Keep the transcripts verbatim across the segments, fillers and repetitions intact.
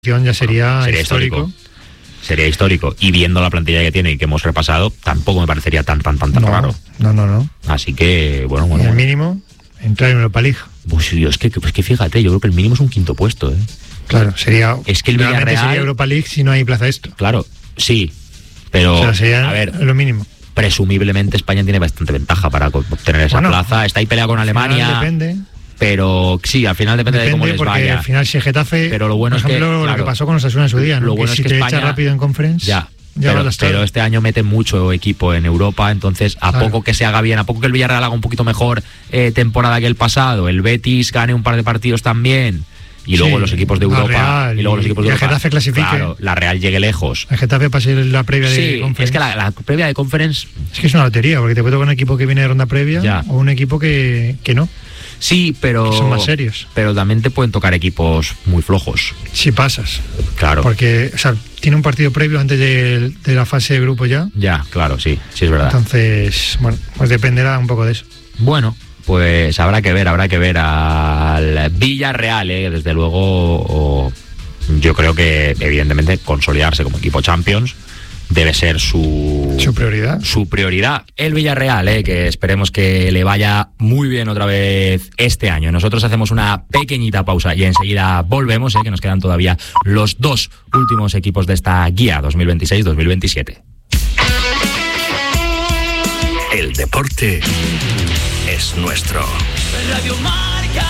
ya sería, sería histórico. histórico. Sería histórico. Y viendo la plantilla que tiene y que hemos repasado, tampoco me parecería tan, tan, tan, tan no, raro. No, no, no. Así que, bueno, bueno. Y el bueno. mínimo, entrar en Europa League. Pues Dios, que, pues que fíjate, yo creo que el mínimo es un quinto puesto, ¿eh? Claro, sería. Es que el realmente Villarreal sería Europa League si no hay plaza extra. Claro, sí. Pero, o sea, sería a ver, lo mínimo. Presumiblemente España tiene bastante ventaja para obtener esa bueno, plaza. Está ahí peleado con Alemania. Depende. Pero sí, al final depende, depende de cómo les porque vaya. Al final si el Getafe, pero lo bueno por ejemplo, es que, claro, lo que pasó con Osasuna en su día, ¿no? Lo que bueno si es que te España, echa rápido en Conference, ya, ya pero, vas pero este año mete mucho equipo en Europa, entonces a claro. poco que se haga bien, a poco que el Villarreal haga un poquito mejor eh, temporada que el pasado, el Betis gane un par de partidos también. Y luego sí, los equipos de Europa Real, y luego los equipos y de el Europa. Getafe clasifique. Claro, la Real llegue lejos. El Getafe pase la previa sí, de Conference. Es que la, la previa de Conference es que es una lotería, porque te puede tocar un equipo que viene de ronda previa ya. o un equipo que, que no. Sí, pero que son más serios. Pero también te pueden tocar equipos muy flojos. Si pasas. Claro. Porque, o sea, tiene un partido previo antes de, de la fase de grupo ya. Ya, claro, sí, sí es verdad. Entonces, bueno, pues dependerá un poco de eso. Bueno, pues habrá que ver, habrá que ver al Villarreal, ¿eh? Desde luego, o, yo creo que evidentemente consolidarse como equipo Champions debe ser su, su prioridad. Su prioridad. El Villarreal, ¿eh? Que esperemos que le vaya muy bien otra vez este año. Nosotros hacemos una pequeñita pausa y enseguida volvemos, ¿eh? Que nos quedan todavía los dos últimos equipos de esta guía dos mil veintiséis dos mil veintisiete. El deporte es nuestro. Radio Marca.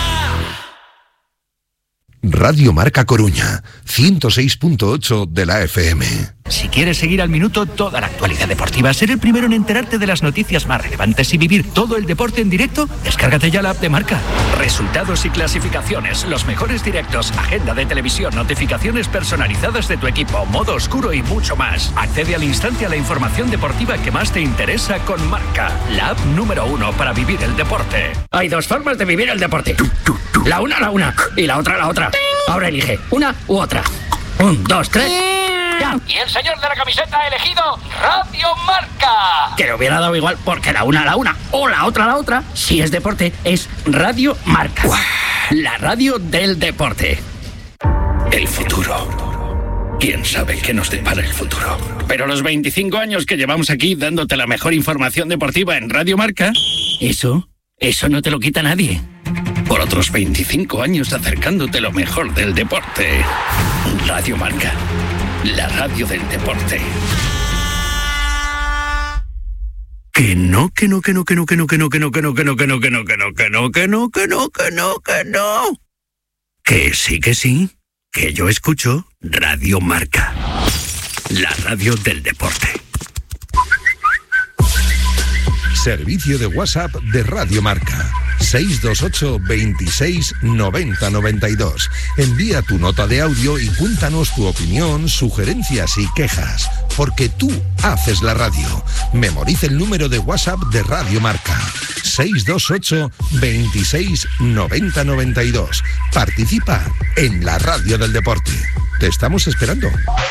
Radio Marca Coruña, ciento seis punto ocho de la F M. Si quieres seguir al minuto toda la actualidad deportiva, ser el primero en enterarte de las noticias más relevantes y vivir todo el deporte en directo, descárgate ya la app de Marca. Resultados y clasificaciones, los mejores directos, agenda de televisión, notificaciones personalizadas de tu equipo, modo oscuro y mucho más. Accede al instante a la información deportiva que más te interesa con Marca, la app número uno para vivir el deporte. Hay dos formas de vivir el deporte. La una, la una, y la otra, la otra. Ahora elige una u otra. Un, dos, tres. ¡Ya! Y el señor de la camiseta ha elegido Radio Marca. Que le hubiera dado igual, porque la una, la una, o la otra, la otra. Si es deporte, es Radio Marca. ¡Uah! La radio del deporte. El futuro. ¿Quién sabe qué nos depara el futuro? Pero los veinticinco años que llevamos aquí dándote la mejor información deportiva en Radio Marca, eso, eso no te lo quita nadie. Por otros veinticinco años acercándote lo mejor del deporte. Radio Marca, la radio del deporte. Que no, que no, que no, que no, que no, que no, que no, que no, que no, que no, que no, que no, que no, que no, que no, que no, que no. Que sí, que sí, que yo escucho Radio Marca, la radio del deporte. Servicio de WhatsApp de Radio Marca. seis dos ocho, veintiséis, noventa, noventa y dos. Envía tu nota de audio y cuéntanos tu opinión, sugerencias y quejas. Porque tú haces la radio. Memoriza el número de WhatsApp de Radio Marca. seis dos ocho, veintiséis, noventa, noventa y dos. Participa en la radio del deporte. Te estamos esperando.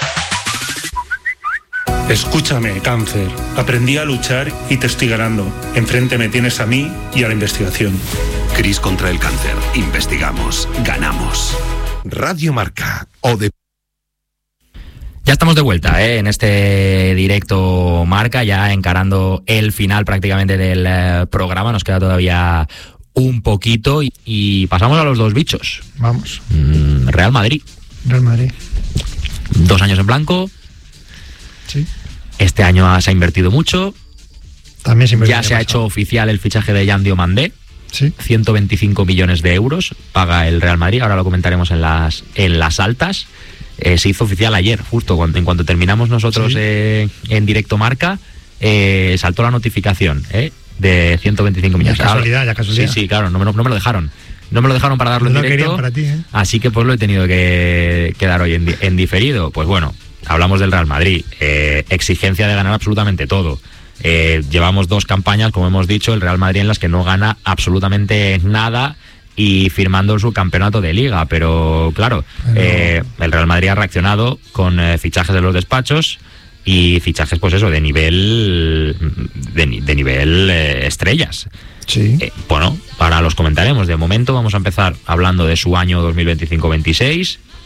Escúchame, cáncer. Aprendí a luchar y te estoy ganando. Enfrente me tienes a mí y a la investigación. Cris contra el cáncer. Investigamos. Ganamos. Radio Marca. O de... Ya estamos de vuelta, ¿eh? En este directo Marca, ya encarando el final prácticamente del eh, programa. Nos queda todavía un poquito y, y pasamos a los dos bichos. Vamos. Mm, Real Madrid. Real Madrid. Dos años en blanco. Sí. Este año se ha invertido mucho. También se ya se ha hecho oficial el fichaje de Yan Diomandé. Sí. ciento veinticinco millones de euros paga el Real Madrid. Ahora lo comentaremos en las en las altas. Eh, se hizo oficial ayer, justo cuando, en cuanto terminamos nosotros sí. eh, en directo Marca, eh, saltó la notificación eh, de ciento veinticinco millones. Ya casualidad, ya casualidad. Sí, sí, claro, no me, no me lo dejaron. No me lo dejaron para darlo no en directo. Para ti, ¿eh? Así que pues lo he tenido que, que dar hoy en, en diferido. Pues bueno, hablamos del Real Madrid. Eh, exigencia de ganar absolutamente todo. Eh, llevamos dos campañas, como hemos dicho, el Real Madrid en las que no gana absolutamente nada y firmando el subcampeonato de Liga. Pero claro, pero... Eh, el Real Madrid ha reaccionado con eh, fichajes de los despachos y fichajes, pues eso, de nivel de, de nivel eh, estrellas. Sí. Eh, bueno, ahora los comentaremos. De momento vamos a empezar hablando de su año dos mil veinticinco veintiséis.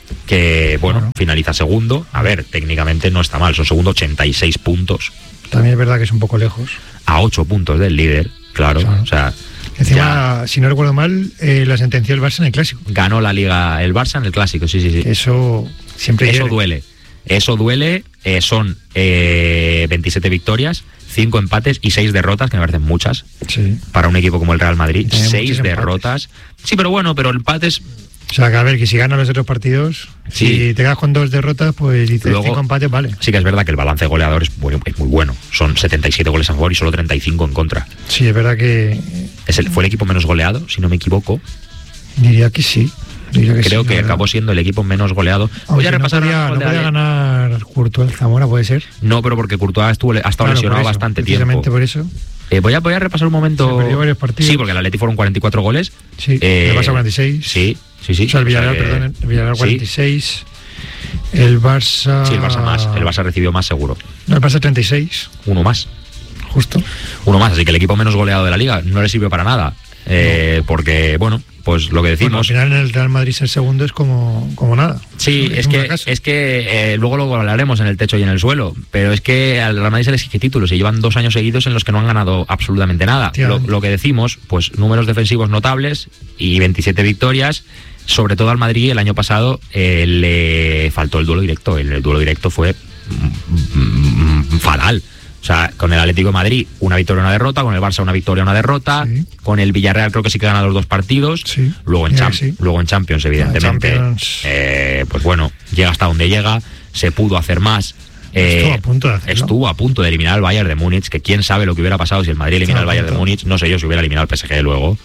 que, bueno, Bueno. finaliza segundo. A ver, técnicamente no está mal, son segundo ochenta y seis puntos, También es verdad que es un poco lejos. a ocho puntos del líder, claro. Claro. O sea, Encima, ya si no recuerdo mal, eh, la sentenció el Barça en el Clásico. ganó la Liga el Barça en el Clásico, sí, sí, sí. Eso siempre Eso hiere. duele. Eso duele. Eh, son eh, veintisiete victorias, cinco empates y seis derrotas, que me parecen muchas Sí. para un equipo como el Real Madrid. Tiene seis muchos derrotas. Sí, pero bueno, pero empates. O sea, que a ver, que si ganas los otros partidos, Sí. si te quedas con dos derrotas, pues dices Luego- cinco empates, vale. Sí que es verdad que el balance goleador es muy, es muy bueno. Son setenta y siete goles a favor y solo treinta y cinco en contra. Sí, es verdad que Es el, fue el equipo menos goleado, si no me equivoco. diría que sí. Diría que Creo sí, que la verdad. acabó siendo el equipo menos goleado. Aunque Voy a repasar no podía, el no gol de podía Ale- ganar Courtois el Zamora, puede ser. No, pero porque Courtois estuvo, ha estado Claro, lesionado por eso, bastante tiempo. precisamente por eso. Eh, voy, a, voy a repasar un momento. Se perdió varios partidos. Sí, porque el Atleti fueron cuarenta y cuatro goles. Sí, Eh, el Barça cuarenta y seis. Sí, sí, sí. O sea, el Villarreal, O sea que- perdón, el Villarreal sí. cuarenta y seis. El Barça... Sí, el Barça más. El Barça recibió más seguro. No, el Barça treinta y seis, Uno más. justo. Uno más. Así que el equipo menos goleado de la liga no le sirvió para nada. Eh, porque, bueno, pues lo que Bueno, al decimos. final en el Real Madrid ser segundo es como, como nada. Sí, es un que, fracaso. es que eh, luego lo hablaremos en el techo y en el suelo, pero es que al Real Madrid se le exige títulos y llevan dos años seguidos en los que no han ganado absolutamente nada. Lo, Efectivamente. lo que decimos, pues números defensivos notables y veintisiete victorias. Sobre todo al Madrid el año pasado eh, le faltó el duelo directo. El, el duelo directo fue mm, mm, fatal. O sea, con el Atlético de Madrid una victoria, una derrota, con el Barça una victoria, una derrota, Sí. con el Villarreal creo que sí que gana los dos partidos, Sí. luego, en Mira Cham- que sí. luego en Champions evidentemente, Champions. eh, pues bueno, llega hasta donde llega, se pudo hacer más. eh, Estuvo a punto de hacerlo. estuvo a punto de eliminar al Bayern de Múnich, que quién sabe lo que hubiera pasado si el Madrid elimina Estuvo al a Bayern de punto. Múnich, no sé yo si hubiera eliminado al P S G luego.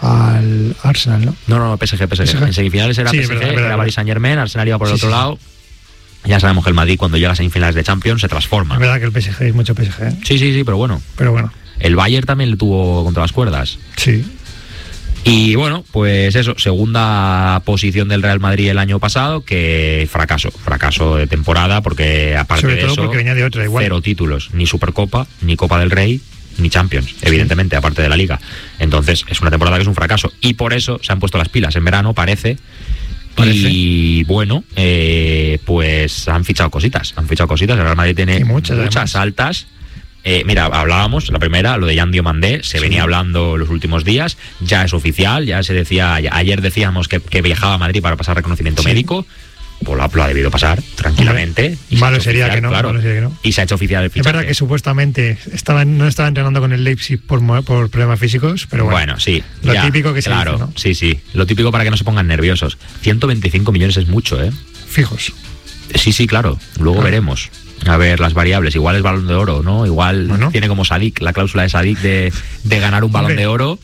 Al Arsenal, ¿no? No, no, no, P S G, P S G. P S G. En semifinales era Sí, P es S G, verdad, es verdad, era es Paris Saint Germain, Arsenal iba por el Sí, otro sí, sí. lado. Ya sabemos que el Madrid cuando llega a semifinales de Champions se transforma. Es verdad que el P S G es mucho P S G, ¿eh? Sí, sí, sí, pero bueno. Pero bueno, El Bayern también le tuvo contra las cuerdas. sí. Y bueno, pues eso, segunda posición del Real Madrid el año pasado, que fracaso, fracaso de temporada, porque aparte Sobre de todo eso, porque venía de otra, igual. cero títulos, ni Supercopa, ni Copa del Rey, ni Champions, evidentemente, aparte de la Liga. Entonces, es una temporada que es un fracaso. Y por eso se han puesto las pilas en verano, parece. Parece. Y bueno, eh, pues han fichado cositas, han fichado cositas. El Real Madrid tiene Y muchas, muchas además. altas. Eh, mira, hablábamos, la primera, lo de Yan Diomandé, se Sí. venía hablando los últimos días, ya es oficial, ya se decía, ya- ayer decíamos que, que viajaba a Madrid para pasar reconocimiento Sí. médico, pues lo, ha- lo ha debido pasar tranquilamente. y se ha Malo hecho sería oficial, que no, claro, malo sería que no. y se ha hecho oficial el Es fichaje. verdad que supuestamente estaba, no estaba entrenando con el Leipzig por, mo- por problemas físicos, pero bueno. Bueno, sí. Lo ya, típico que se claro, dice, ¿no? sí, sí. Lo típico para que no se pongan nerviosos. ciento veinticinco millones es mucho, ¿eh? Fijos. Sí, sí, claro. Luego Claro. veremos. A ver las variables. Igual es balón de oro, ¿no? Igual Bueno. tiene como Sadik, la cláusula de Sadik de, de ganar un balón Hombre. de oro.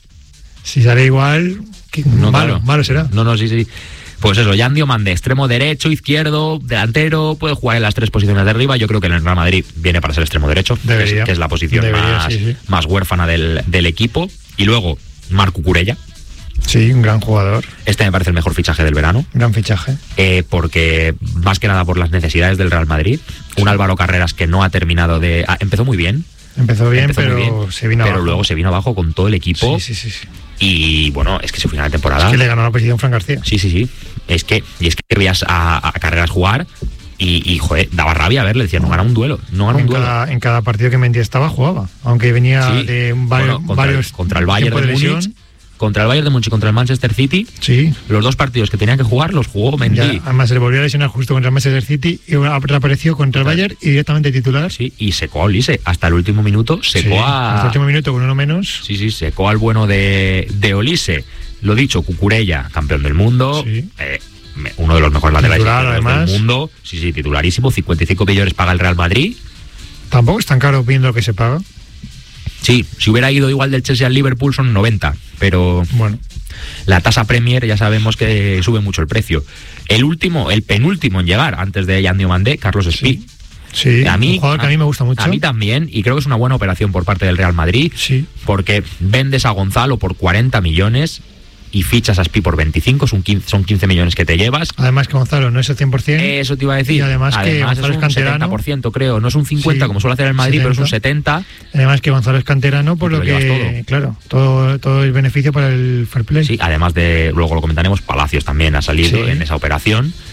Si sale igual, que No, malo, claro. malo será. No, no, sí, sí. Pues eso, Yan Diomandé, extremo derecho, izquierdo, delantero, puede jugar en las tres posiciones de arriba. Yo creo que en el Real Madrid viene para ser extremo derecho, que es, Debería. que es la posición Debería, más, sí, sí. más huérfana del, del equipo. Y luego, Marc Cucurella. Sí, un gran jugador, Este me parece el mejor fichaje del verano. gran fichaje. eh, porque más que nada por las necesidades del Real Madrid. Un Álvaro Carreras que no ha terminado de... ah, empezó muy bien, Empezó bien, empezó muy pero bien, se vino pero abajo. luego se vino abajo con todo el equipo. Sí, sí, sí, sí. Y bueno, es que se fue la temporada. Es que le ganó la posición Fran García. Sí, sí, sí. Es que, y es que veías a, a Carreras jugar y, y, joder, daba rabia verle. Decía, no gana un duelo, no gana un En duelo. cada, en cada partido que Mendy estaba, jugaba. Aunque venía Sí. de Bueno, varios, contra, varios el, contra el Bayern tiempos de lesión. Múnich, contra el Bayern de Múnich y contra el Manchester City, Sí. los dos partidos que tenían que jugar los jugó Mendy. Ya, además se le volvió a lesionar justo contra el Manchester City y reapareció contra el Claro. Bayern y directamente titular. Sí, y secó a Olise. Hasta el último minuto secó Sí, a... hasta el último minuto con uno menos. Sí, sí, secó al bueno de, de Olise. Lo dicho, Cucurella, campeón del mundo. Sí. eh, me- uno de los mejores laterales Titular, izquierdos además. del mundo. Sí, sí, titularísimo. cincuenta y cinco millones paga el Real Madrid. Tampoco es tan caro viendo lo que se paga. Sí, si hubiera ido igual del Chelsea al Liverpool son noventa. Pero Bueno, la tasa Premier ya sabemos que sube mucho el precio. El último, el penúltimo en llegar, antes de Yan Diomandé, Carlos Espí. sí, A mí, un jugador que a mí me gusta mucho. A mí también, y creo que es una buena operación por parte del Real Madrid. Sí, Porque vendes a Gonzalo por cuarenta millones y fichas a Spi por veinticinco, son quince, son quince millones que te llevas. además que Gonzalo no es el cien por ciento. Eso te iba a decir. Y además que Gonzalo es es un canterano. setenta por ciento, creo. No es un cincuenta Sí, como suele hacer el Madrid, pero es un setenta. setenta. Además que Gonzalo es canterano, por Y te lo lo llevas que, claro, todo, todo es beneficio para el fair play. Sí, además de, luego lo comentaremos, Palacios también ha salido Sí. en esa operación.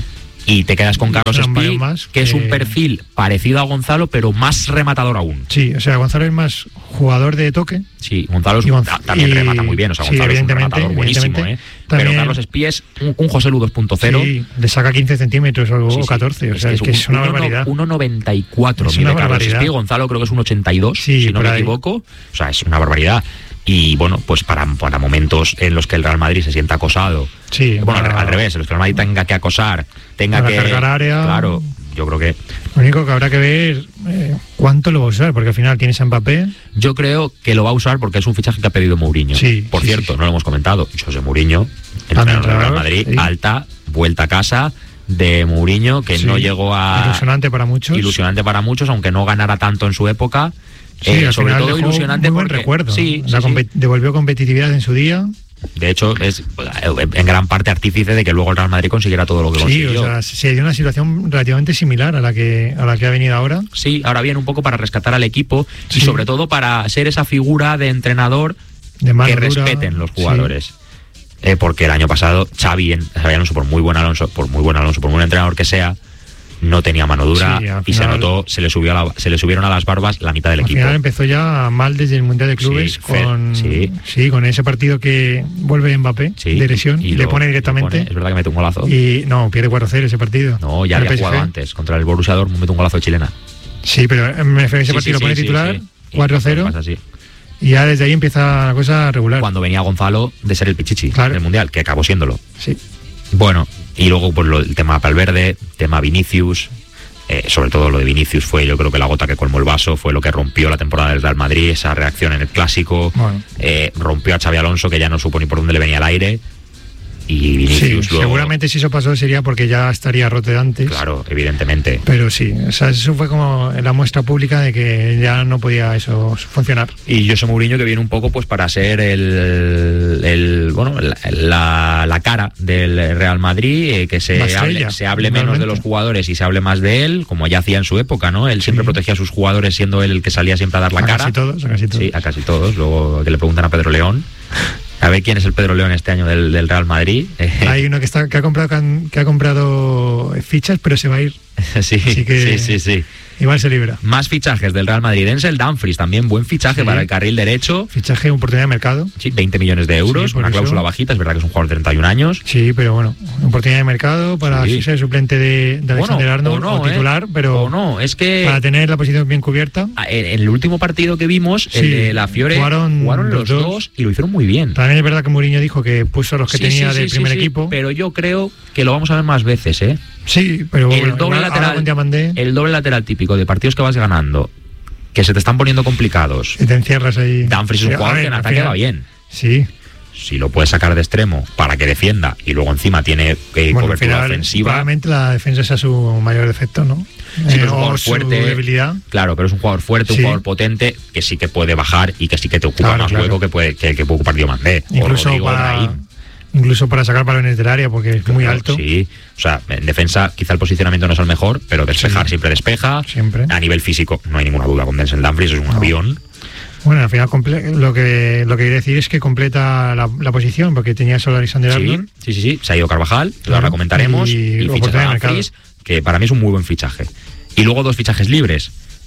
y te quedas con Carlos Son varios Espí, más, que es eh, un perfil parecido a Gonzalo, pero más rematador aún. Sí, o sea, Gonzalo es más jugador de toque. Sí, Gonzalo es- Y Gonz- ta- también y- remata muy bien, o sea, sí, Gonzalo es un evidentemente, rematador buenísimo, ¿eh? evidentemente. Pero También- Carlos Espí es un, un José Lu dos punto cero. Sí, le saca quince centímetros o, Sí, o sí. catorce, o sea, es, que es un- una uno no- barbaridad. uno noventa y cuatro Es mide una Carlos barbaridad. Espí, Gonzalo creo que es un ochenta y dos, Sí, si no por me ahí. equivoco. O sea, es una barbaridad. Y bueno, pues para, para momentos en los que el Real Madrid se sienta acosado. Sí, Bueno, para- al revés, en los que el Real Madrid tenga que acosar, tenga Para que... cargar área. Claro, yo creo que... Lo único que habrá que ver eh, cuánto lo va a usar, porque al final tienes a Mbappé. Yo creo que lo va a usar porque es un fichaje que ha pedido Mourinho. Sí, Por sí, cierto, sí, sí. no lo hemos comentado, José Mourinho, el También entrenador del Real entrenador, Madrid, sí. alta, vuelta a casa de Mourinho, que Sí. no llegó a... Ilusionante para muchos. Ilusionante para muchos, aunque no ganara tanto en su época. Sí, Eh, al sobre final todo dejó ilusionante muy buen porque... recuerdo. Sí, La sí, sí. compe- Devolvió competitividad en su día. De hecho, es eh, en gran parte artífice de que luego el Real Madrid consiguiera todo lo que Sí, consiguió. o sea, se dio una situación relativamente similar a la que a la que ha venido ahora. Sí, ahora viene un poco para rescatar al equipo y Sí. sobre todo para ser esa figura de entrenador De mano que dura, respeten los sí. jugadores. Eh, porque el año pasado Xavi, en- Xavi Alonso, por muy buen Alonso, por muy buen Alonso, por muy buen entrenador que sea, no tenía mano dura Sí, al y se final- notó, se le subió a la- se le subieron a las barbas la mitad del Al equipo. final empezó ya mal desde el Mundial de Clubes Sí, fe- con sí. sí, con ese partido que vuelve Mbappé Sí, de lesión y le lo- pone le directamente. pone- es verdad que mete un golazo. Y no, pierde cuatro cero ese partido. No, ya al había P S G. jugado antes. Contra el Borussia Dortmund mete un golazo de chilena. Sí, pero en ese Sí, partido sí, lo pone sí, sí, titular, sí. Y cuatro cero, pasa así. y ya desde ahí empieza la cosa regular. Cuando venía Gonzalo de ser el pichichi Claro. del Mundial, que acabó siéndolo. Sí. Bueno, y luego pues lo- el tema Valverde, tema Vinicius, eh, sobre todo lo de Vinicius fue yo creo que la gota que colmó el vaso, fue lo que rompió la temporada del Real Madrid, esa reacción en el Clásico, Bueno. eh, rompió a Xabi Alonso que ya no supo ni por dónde le venía el aire, y Sí, Vinicius luego, seguramente si eso pasó sería porque ya estaría roto de antes. claro, evidentemente. Pero sí, o sea, eso fue como la muestra pública de que ya no podía eso funcionar. Y José Mourinho que viene un poco pues para ser el, el bueno la, la- la cara del Real Madrid, eh, que se La hable, estrella, se hable menos de realmente. los jugadores y se hable más de él, como ya hacía en su época, ¿no? Él siempre Sí. protegía a sus jugadores siendo él el que salía siempre a dar la a cara. casi todos, a casi todos. Sí, a casi todos. Luego que le preguntan a Pedro León. A ver quién es el Pedro León este año del, del Real Madrid. Hay uno que está que ha comprado can- que ha comprado fichas, pero se va a ir. sí, Así que- sí, sí, sí. Igual se libra. Más fichajes del Real Madrid. Denzel Dumfries, también buen fichaje Sí. para el carril derecho. Fichaje, oportunidad de mercado. Sí, veinte millones de euros, Sí, por una eso. cláusula bajita. Es verdad que es un jugador de treinta y un años. Sí, pero bueno, oportunidad de mercado para Sí. ser suplente de, de Alexander Arnold o, ¿eh? titular, pero O no, es que para tener la posición bien cubierta. en en el último partido que vimos, el Sí, de la Fiore, jugaron jugaron, los los dos. dos y lo hicieron muy bien. También es verdad que Mourinho dijo que puso a los que Sí, tenía sí, del sí, primer sí, sí, equipo. pero yo creo que lo vamos a ver más veces, ¿eh? Sí, pero el bueno, doble igual ahora lateral, con Diamandé, el doble lateral típico de partidos que vas ganando, que se te están poniendo complicados. si te encierras ahí. Dumfries es un Sí, a jugador ver, que en al ataque final- va bien. Sí, Si lo puedes sacar de extremo para que defienda y luego encima tiene eh, bueno, al cobertura final, ofensiva. probablemente la defensa sea su mayor defecto, ¿no? Sí, pero es un o jugador su fuerte. debilidad. Claro, pero es un jugador fuerte, un Sí. jugador potente que sí que puede bajar y que sí que te ocupa Claro, más claro. hueco que puede que, que puede ocupar Diomandé o Incluso Rodrigo para, Brahim. incluso para sacar balones del área, porque es muy Claro, alto. Sí, o sea, en defensa quizá el posicionamiento no es el mejor, pero despejar Sí. siempre despeja. Siempre. A nivel físico no hay ninguna duda con Denzel Dumfries, es un No. avión. Bueno, al final comple- lo que lo que quiere decir es que completa la, la posición, porque tenía solo a Alexander Sí, Arnold. sí, sí, sí, se ha ido Carvajal, Claro. ahora comentaremos, Y y, oportunidad ficha de a mercado. Dumfries, que para mí es un muy buen fichaje. Y luego dos fichajes libres,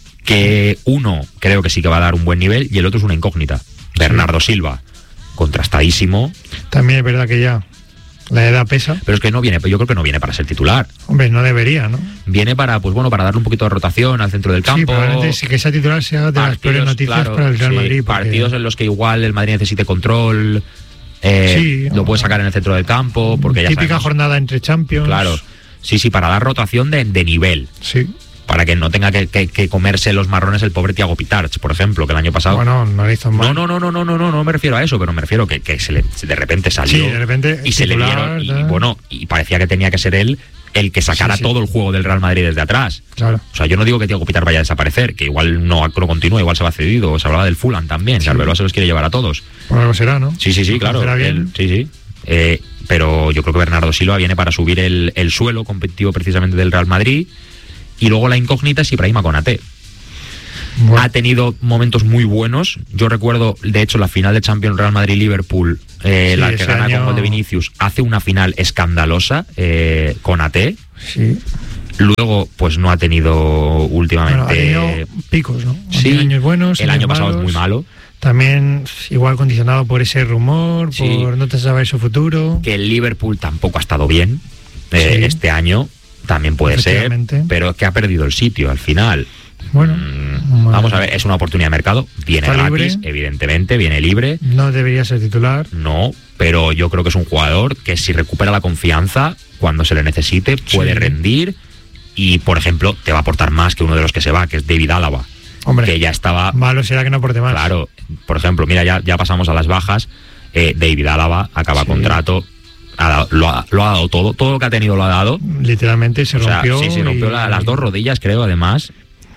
que uno creo que sí que va a dar un buen nivel y el otro es una incógnita. Bernardo Silva, contrastadísimo, También es verdad que ya la edad pesa. pero es que no viene, yo creo que no viene para ser titular. Hombre, no debería, ¿no? Viene para, pues bueno, para darle un poquito de rotación al centro del campo. Sí, probablemente sí que sea titular sea de las peores noticias claro, para el Real sí, Madrid. porque- partidos en los que igual el Madrid necesite control, eh, Sí, lo o- puede sacar en el centro del campo, porque ya típica sabemos- jornada entre Champions. Claro, sí, sí, para dar rotación de, de nivel, Sí. para que no tenga que, que- que comerse los marrones el pobre Thiago Pitarch, por ejemplo, que el año pasado... Bueno, no le hizo mal. no, no, no, no, no, no, no me refiero a eso, pero me refiero que, que se le, de repente salió Sí, de repente y se le titular, dieron, y, tal. bueno, y parecía que tenía que ser él el que sacara Sí, sí. todo el juego del Real Madrid desde atrás. Claro. O sea, yo no digo que Thiago Pitar vaya a desaparecer, que igual no, no continúa, igual se va cedido. Se hablaba del Fulham también, Sí. que Arbeloa se los quiere llevar a todos. Por algo será, ¿no? Sí, sí, sí, claro. Será bien. él- sí, sí. Eh, pero yo creo que Bernardo Silva viene para subir el, el suelo competitivo precisamente del Real Madrid. Y luego la incógnita es Ibrahima Konaté. Bueno. Ha tenido momentos muy buenos. Yo recuerdo, de hecho, la final de Champions Real Madrid-Liverpool, eh, Sí, la que ese gana año... con gol de Vinicius, hace una final escandalosa eh, con A T. Sí. Luego, pues no ha tenido últimamente... Bueno, ha tenido picos, ¿no? Ha Sí, tenido años buenos, el años año pasado malos. es muy malo. También igual condicionado por ese rumor, Sí. por no te saber su futuro. Que el Liverpool tampoco ha estado bien eh, Sí. este año, también puede ser, Efectivamente. pero es que ha perdido el sitio al final. Bueno, Mm, bueno. vamos a ver, es una oportunidad de mercado, viene Está gratis, libre. evidentemente, viene libre, No debería ser titular. no, pero yo creo que es un jugador que si recupera la confianza, cuando se le necesite, puede Sí. rendir y, por ejemplo, te va a aportar más que uno de los que se va, que es David Álava, Hombre, que ya estaba... malo será que no aporte más. Claro, por ejemplo, mira, ya, ya pasamos a las bajas. Eh, David Álava acaba Sí. contrato, ha dado- lo, ha, lo ha dado todo, todo lo que ha tenido lo ha dado. Literalmente se O sea, rompió. sí, sí, rompió y- la- las dos rodillas, creo, además.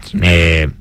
Eh,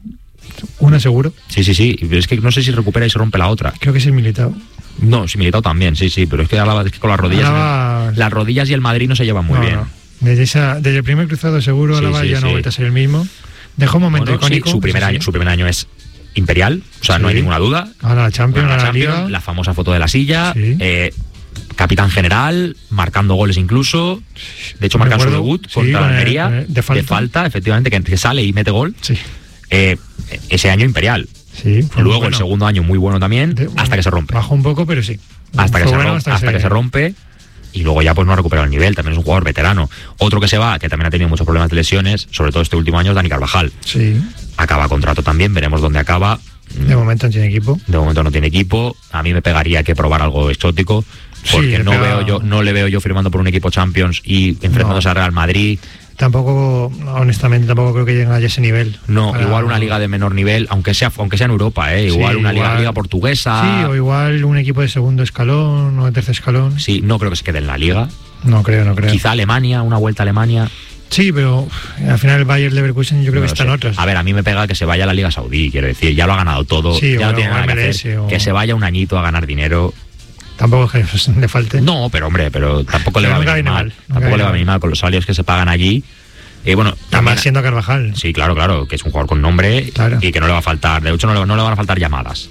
Una seguro. sí, sí, sí. Es que no sé si recupera y se rompe la otra. Creo que es el Militao. No, sí, Militao también, sí, sí, pero es que Álava, es que con las rodillas, Álava- las rodillas y el Madrid no se llevan muy No, bien. no. Desde, esa, desde el primer cruzado seguro, Sí, Álava sí, ya no sí. ha vuelto a ser el mismo. Dejó un momento Bueno, sí, icónico. su primer eso sí. año, su primer año es imperial, o sea, no hay Sí. ninguna duda. Ahora la Champions, Gana ahora la la Champions, Liga. la famosa foto de la silla, Sí. eh, capitán general, marcando goles incluso. De hecho, marca su Recuerdo, debut sí, contra con el- Almería, con el- de falta. efectivamente, que, que sale y mete gol. Sí, Eh, ese año imperial. sí. fue Luego muy el bueno. segundo año muy bueno también, De- hasta que se rompe. Bajó un poco, pero sí. Hasta que, Fue se, bueno rompe, hasta hasta que se rompe. Y luego ya pues no ha recuperado el nivel, también es un jugador veterano. Otro que se va, que también ha tenido muchos problemas de lesiones, sobre todo este último año, es Dani Carvajal. Sí, Acaba contrato también, veremos dónde acaba. de momento no tiene equipo. De momento no tiene equipo. A mí me pegaría que probar algo exótico, porque Sí, no pega- veo yo no le veo yo firmando por un equipo Champions y enfrentándose No. a Real Madrid. Tampoco, honestamente, tampoco creo que lleguen a ese nivel. No, Para- igual una liga de menor nivel, aunque sea aunque sea en Europa, ¿eh? Igual Sí, una liga, igual. liga portuguesa. Sí, o igual un equipo de segundo escalón o de tercer escalón. Sí, no creo que se quede en la liga. No creo, no creo. Quizá Alemania, una vuelta a Alemania. Sí, pero uf, al final el Bayern Leverkusen yo creo No que lo están sé. otras. A ver, a mí me pega que se vaya a la Liga Saudí, quiero decir, ya lo ha ganado todo, Sí, ya o no tiene o nada que M L S, hacer. o- Que se vaya un añito a ganar dinero. Tampoco es que le falte. No, pero hombre, pero tampoco le Pero va a nunca venir viene mal. mal, nunca Tampoco viene le va a mal. venir mal con los salarios que se pagan allí. Eh, bueno, Además también- siendo Carvajal. Sí, claro, claro, que es un jugador con nombre Claro. y que no le va a faltar, de hecho no le, no le van a faltar llamadas.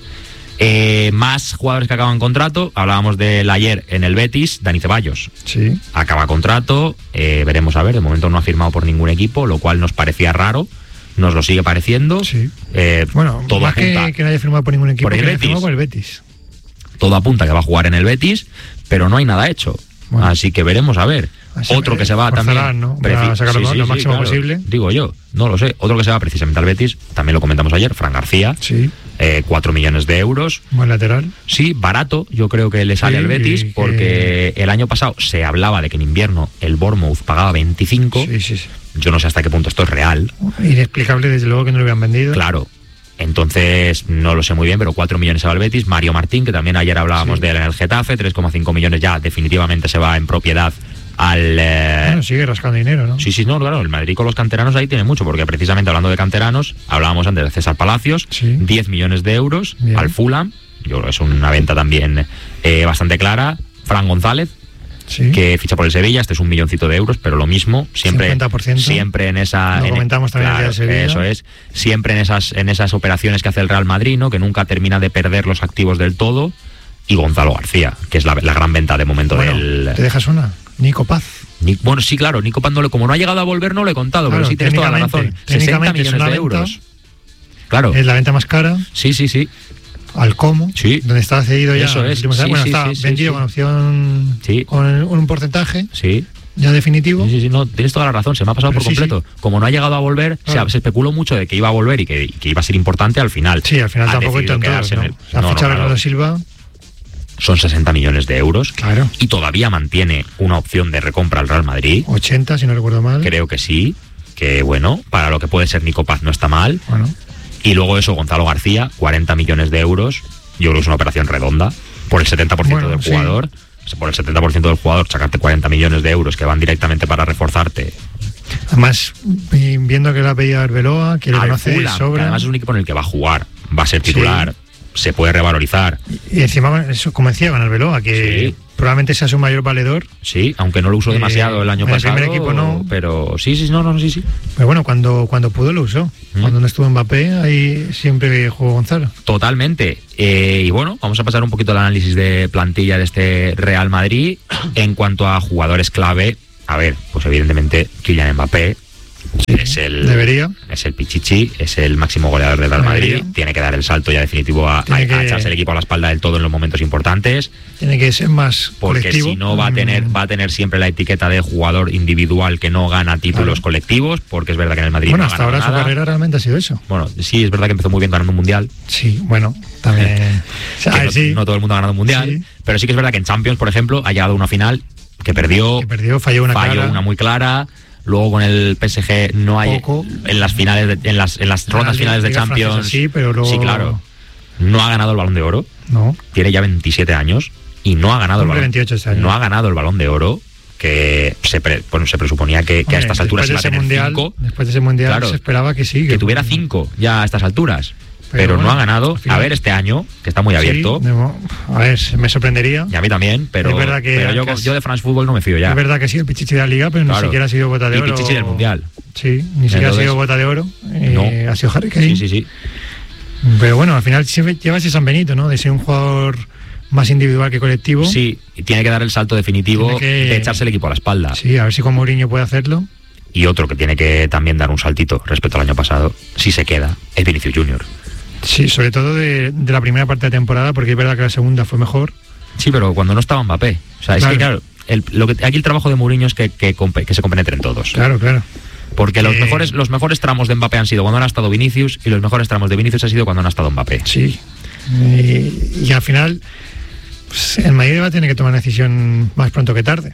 Eh, más jugadores que acaban contrato, hablábamos del ayer en el Betis, Dani Ceballos. Sí. Acaba contrato, eh, veremos a ver, de momento no ha firmado por ningún equipo, lo cual nos parecía raro, nos lo sigue pareciendo. Sí. Eh, Bueno, todo más apunta, que, que no haya firmado por ningún equipo, Por el que haya Betis. firmado por el Betis. todo apunta que va a jugar en el Betis, pero no hay nada hecho. Bueno. Así que veremos a ver. Así Otro que que se va forzarán, también. ¿no? Para Preci- sacarlo lo máximo posible. Digo yo, no lo sé. Otro que se va precisamente al Betis, también lo comentamos ayer, Fran García. Sí. Eh, cuatro millones de euros. Buen lateral. Sí, barato, yo creo que le sale Sí, al Betis, y que- porque el año pasado se hablaba de que en invierno el Bournemouth pagaba veinticinco. Sí, sí, sí. Yo no sé hasta qué punto esto es real. Inexplicable, desde luego, que no lo habían vendido. Claro. Entonces, no lo sé muy bien, pero cuatro millones se va al Betis. Mario Martín, que también ayer hablábamos Sí. de él en el Getafe, tres coma cinco millones ya definitivamente se va en propiedad al... eh, Bueno, sigue rascando dinero, ¿no? Sí, sí, no, claro, el Madrid con los canteranos ahí tiene mucho, porque precisamente hablando de canteranos, hablábamos antes de César Palacios, Sí. diez millones de euros Bien. al Fulham, yo creo que es una venta también eh, bastante clara. Fran González, Sí. que ficha por el Sevilla, este es un milloncito de euros, pero lo mismo, siempre, cincuenta por ciento. siempre en esa... Lo en- comentamos también el día de Sevilla. Eso es, siempre en esas, en esas operaciones que hace el Real Madrid, ¿no? Que nunca termina de perder los activos del todo, y Gonzalo García, que es la, la gran venta de momento Bueno, del... te dejas una. Nico Paz. Ni- Bueno, sí, claro, Nico Paz no le- como no ha llegado a volver, no lo he contado, Claro, pero sí tienes toda la razón. técnicamente- sesenta técnicamente es millones una de venta. euros. Claro, Es la venta más cara. sí, sí, sí. Al Como. Sí. Donde estaba cedido ya. Eso en los es. últimos Sí, años. Bueno, sí, está sí, sí, vendido sí. con opción. Sí. Con un porcentaje Sí, ya definitivo. sí, sí, sí, no, tienes toda la razón, se me ha pasado Pero por sí, completo. Como no ha llegado a volver, Claro. se, se especuló mucho de que iba a volver y que, y que iba a ser importante al final. Sí, al final Ha tampoco decidido entró en quedarse todos, en ¿no? el- Se ha no, no, fichado a claro. Bernardo Silva. Son sesenta millones de euros. Claro. Y todavía mantiene una opción de recompra al Real Madrid. ochenta, si no recuerdo mal. Creo que sí. Que bueno, para lo que puede ser Nico Paz no está mal. Bueno, Y luego eso, Gonzalo García, cuarenta millones de euros. Yo creo que es una operación redonda. Por el setenta por ciento Bueno, del sí. jugador. Por el setenta por ciento del jugador, sacarte cuarenta millones de euros que van directamente para reforzarte. además, vi- viendo que la pedía Arbeloa, que lo Al conoce de Fulham, que sobra. además es un equipo en el que va a jugar. Va a ser titular. Se puede revalorizar. Y encima, eso, como decía, con Arbeloa, que, probablemente sea su mayor valedor. Sí, aunque no lo usó demasiado eh, el año en pasado. El primer equipo no. Pero sí, sí, no, no, sí, sí. Pero bueno, cuando, cuando pudo lo usó. Mm. Cuando no estuvo Mbappé, ahí siempre jugó Gonzalo. Totalmente. Eh, y bueno, vamos a pasar un poquito al análisis de plantilla de este Real Madrid. En cuanto a jugadores clave, a ver, pues evidentemente Kylian Mbappé. Sí, es el debería. Es el Pichichi, es el máximo goleador del Real Madrid. Debería. Tiene que dar el salto ya definitivo a, a, a echarse el equipo a la espalda del todo en los momentos importantes. Tiene que ser más porque colectivo. Si no va a tener va a tener siempre la etiqueta de jugador individual que no gana títulos claro. colectivos, porque es verdad que en el Madrid bueno, no hasta ahora nada. Su carrera realmente ha sido eso. Bueno, sí, es verdad que empezó muy bien ganando un mundial. Sí, bueno, también. o sea, no, sí. no todo el mundo ha ganado un mundial, sí. pero sí que es verdad que en Champions, por ejemplo, ha llegado a una final que perdió, que perdió falló una falló clara. una muy clara. Luego con el P S G no hay Poco. en las finales de, en las en las rondas finales de Champions. Sí, pero luego... sí, claro. No ha ganado el Balón de Oro. No. Tiene ya veintisiete años y no ha ganado el Balón. veintiocho este año. No ha ganado el Balón de Oro, que se pre, bueno, se presuponía que, que Hombre, a estas alturas iba a tener mundial, cinco. Después de ese mundial claro, se esperaba que sí, que, que tuviera cinco ya a estas alturas. Pero, pero bueno, no ha ganado. Final, a ver, este año, que está muy abierto. Sí, a ver, me sorprendería. Y a mí también, pero, es verdad que pero yo, yo de France Football no me fío ya. Es verdad que sí, el Pichichi de la Liga, pero claro. ni siquiera ha sido bota de oro. Y Pichichi del Mundial. Sí, ni Entonces, siquiera ha sido bota de oro. Eh, no. Ha sido Harry Kane. Sí, sí, sí. Pero bueno, al final lleva ese San Benito, ¿no? De ser un jugador más individual que colectivo. Sí, y tiene que dar el salto definitivo que, de echarse el equipo a la espalda. Sí, a ver si con Mourinho puede hacerlo. Y otro que tiene que también dar un saltito respecto al año pasado, si se queda, es Vinicius Junior. Sí, sobre todo de, de la primera parte de la temporada, porque es verdad que la segunda fue mejor. Sí, pero cuando no estaba Mbappé. O sea, es claro. que claro, el, lo que, aquí el trabajo de Mourinho es que, que, que se compenetren todos. Claro, claro. Porque los, eh, mejores, los mejores tramos de Mbappé han sido cuando no ha estado Vinicius y los mejores tramos de Vinicius han sido cuando no ha estado Mbappé. Sí. Y, y al final, pues, el Madrid va a tener que tomar una decisión más pronto que tarde.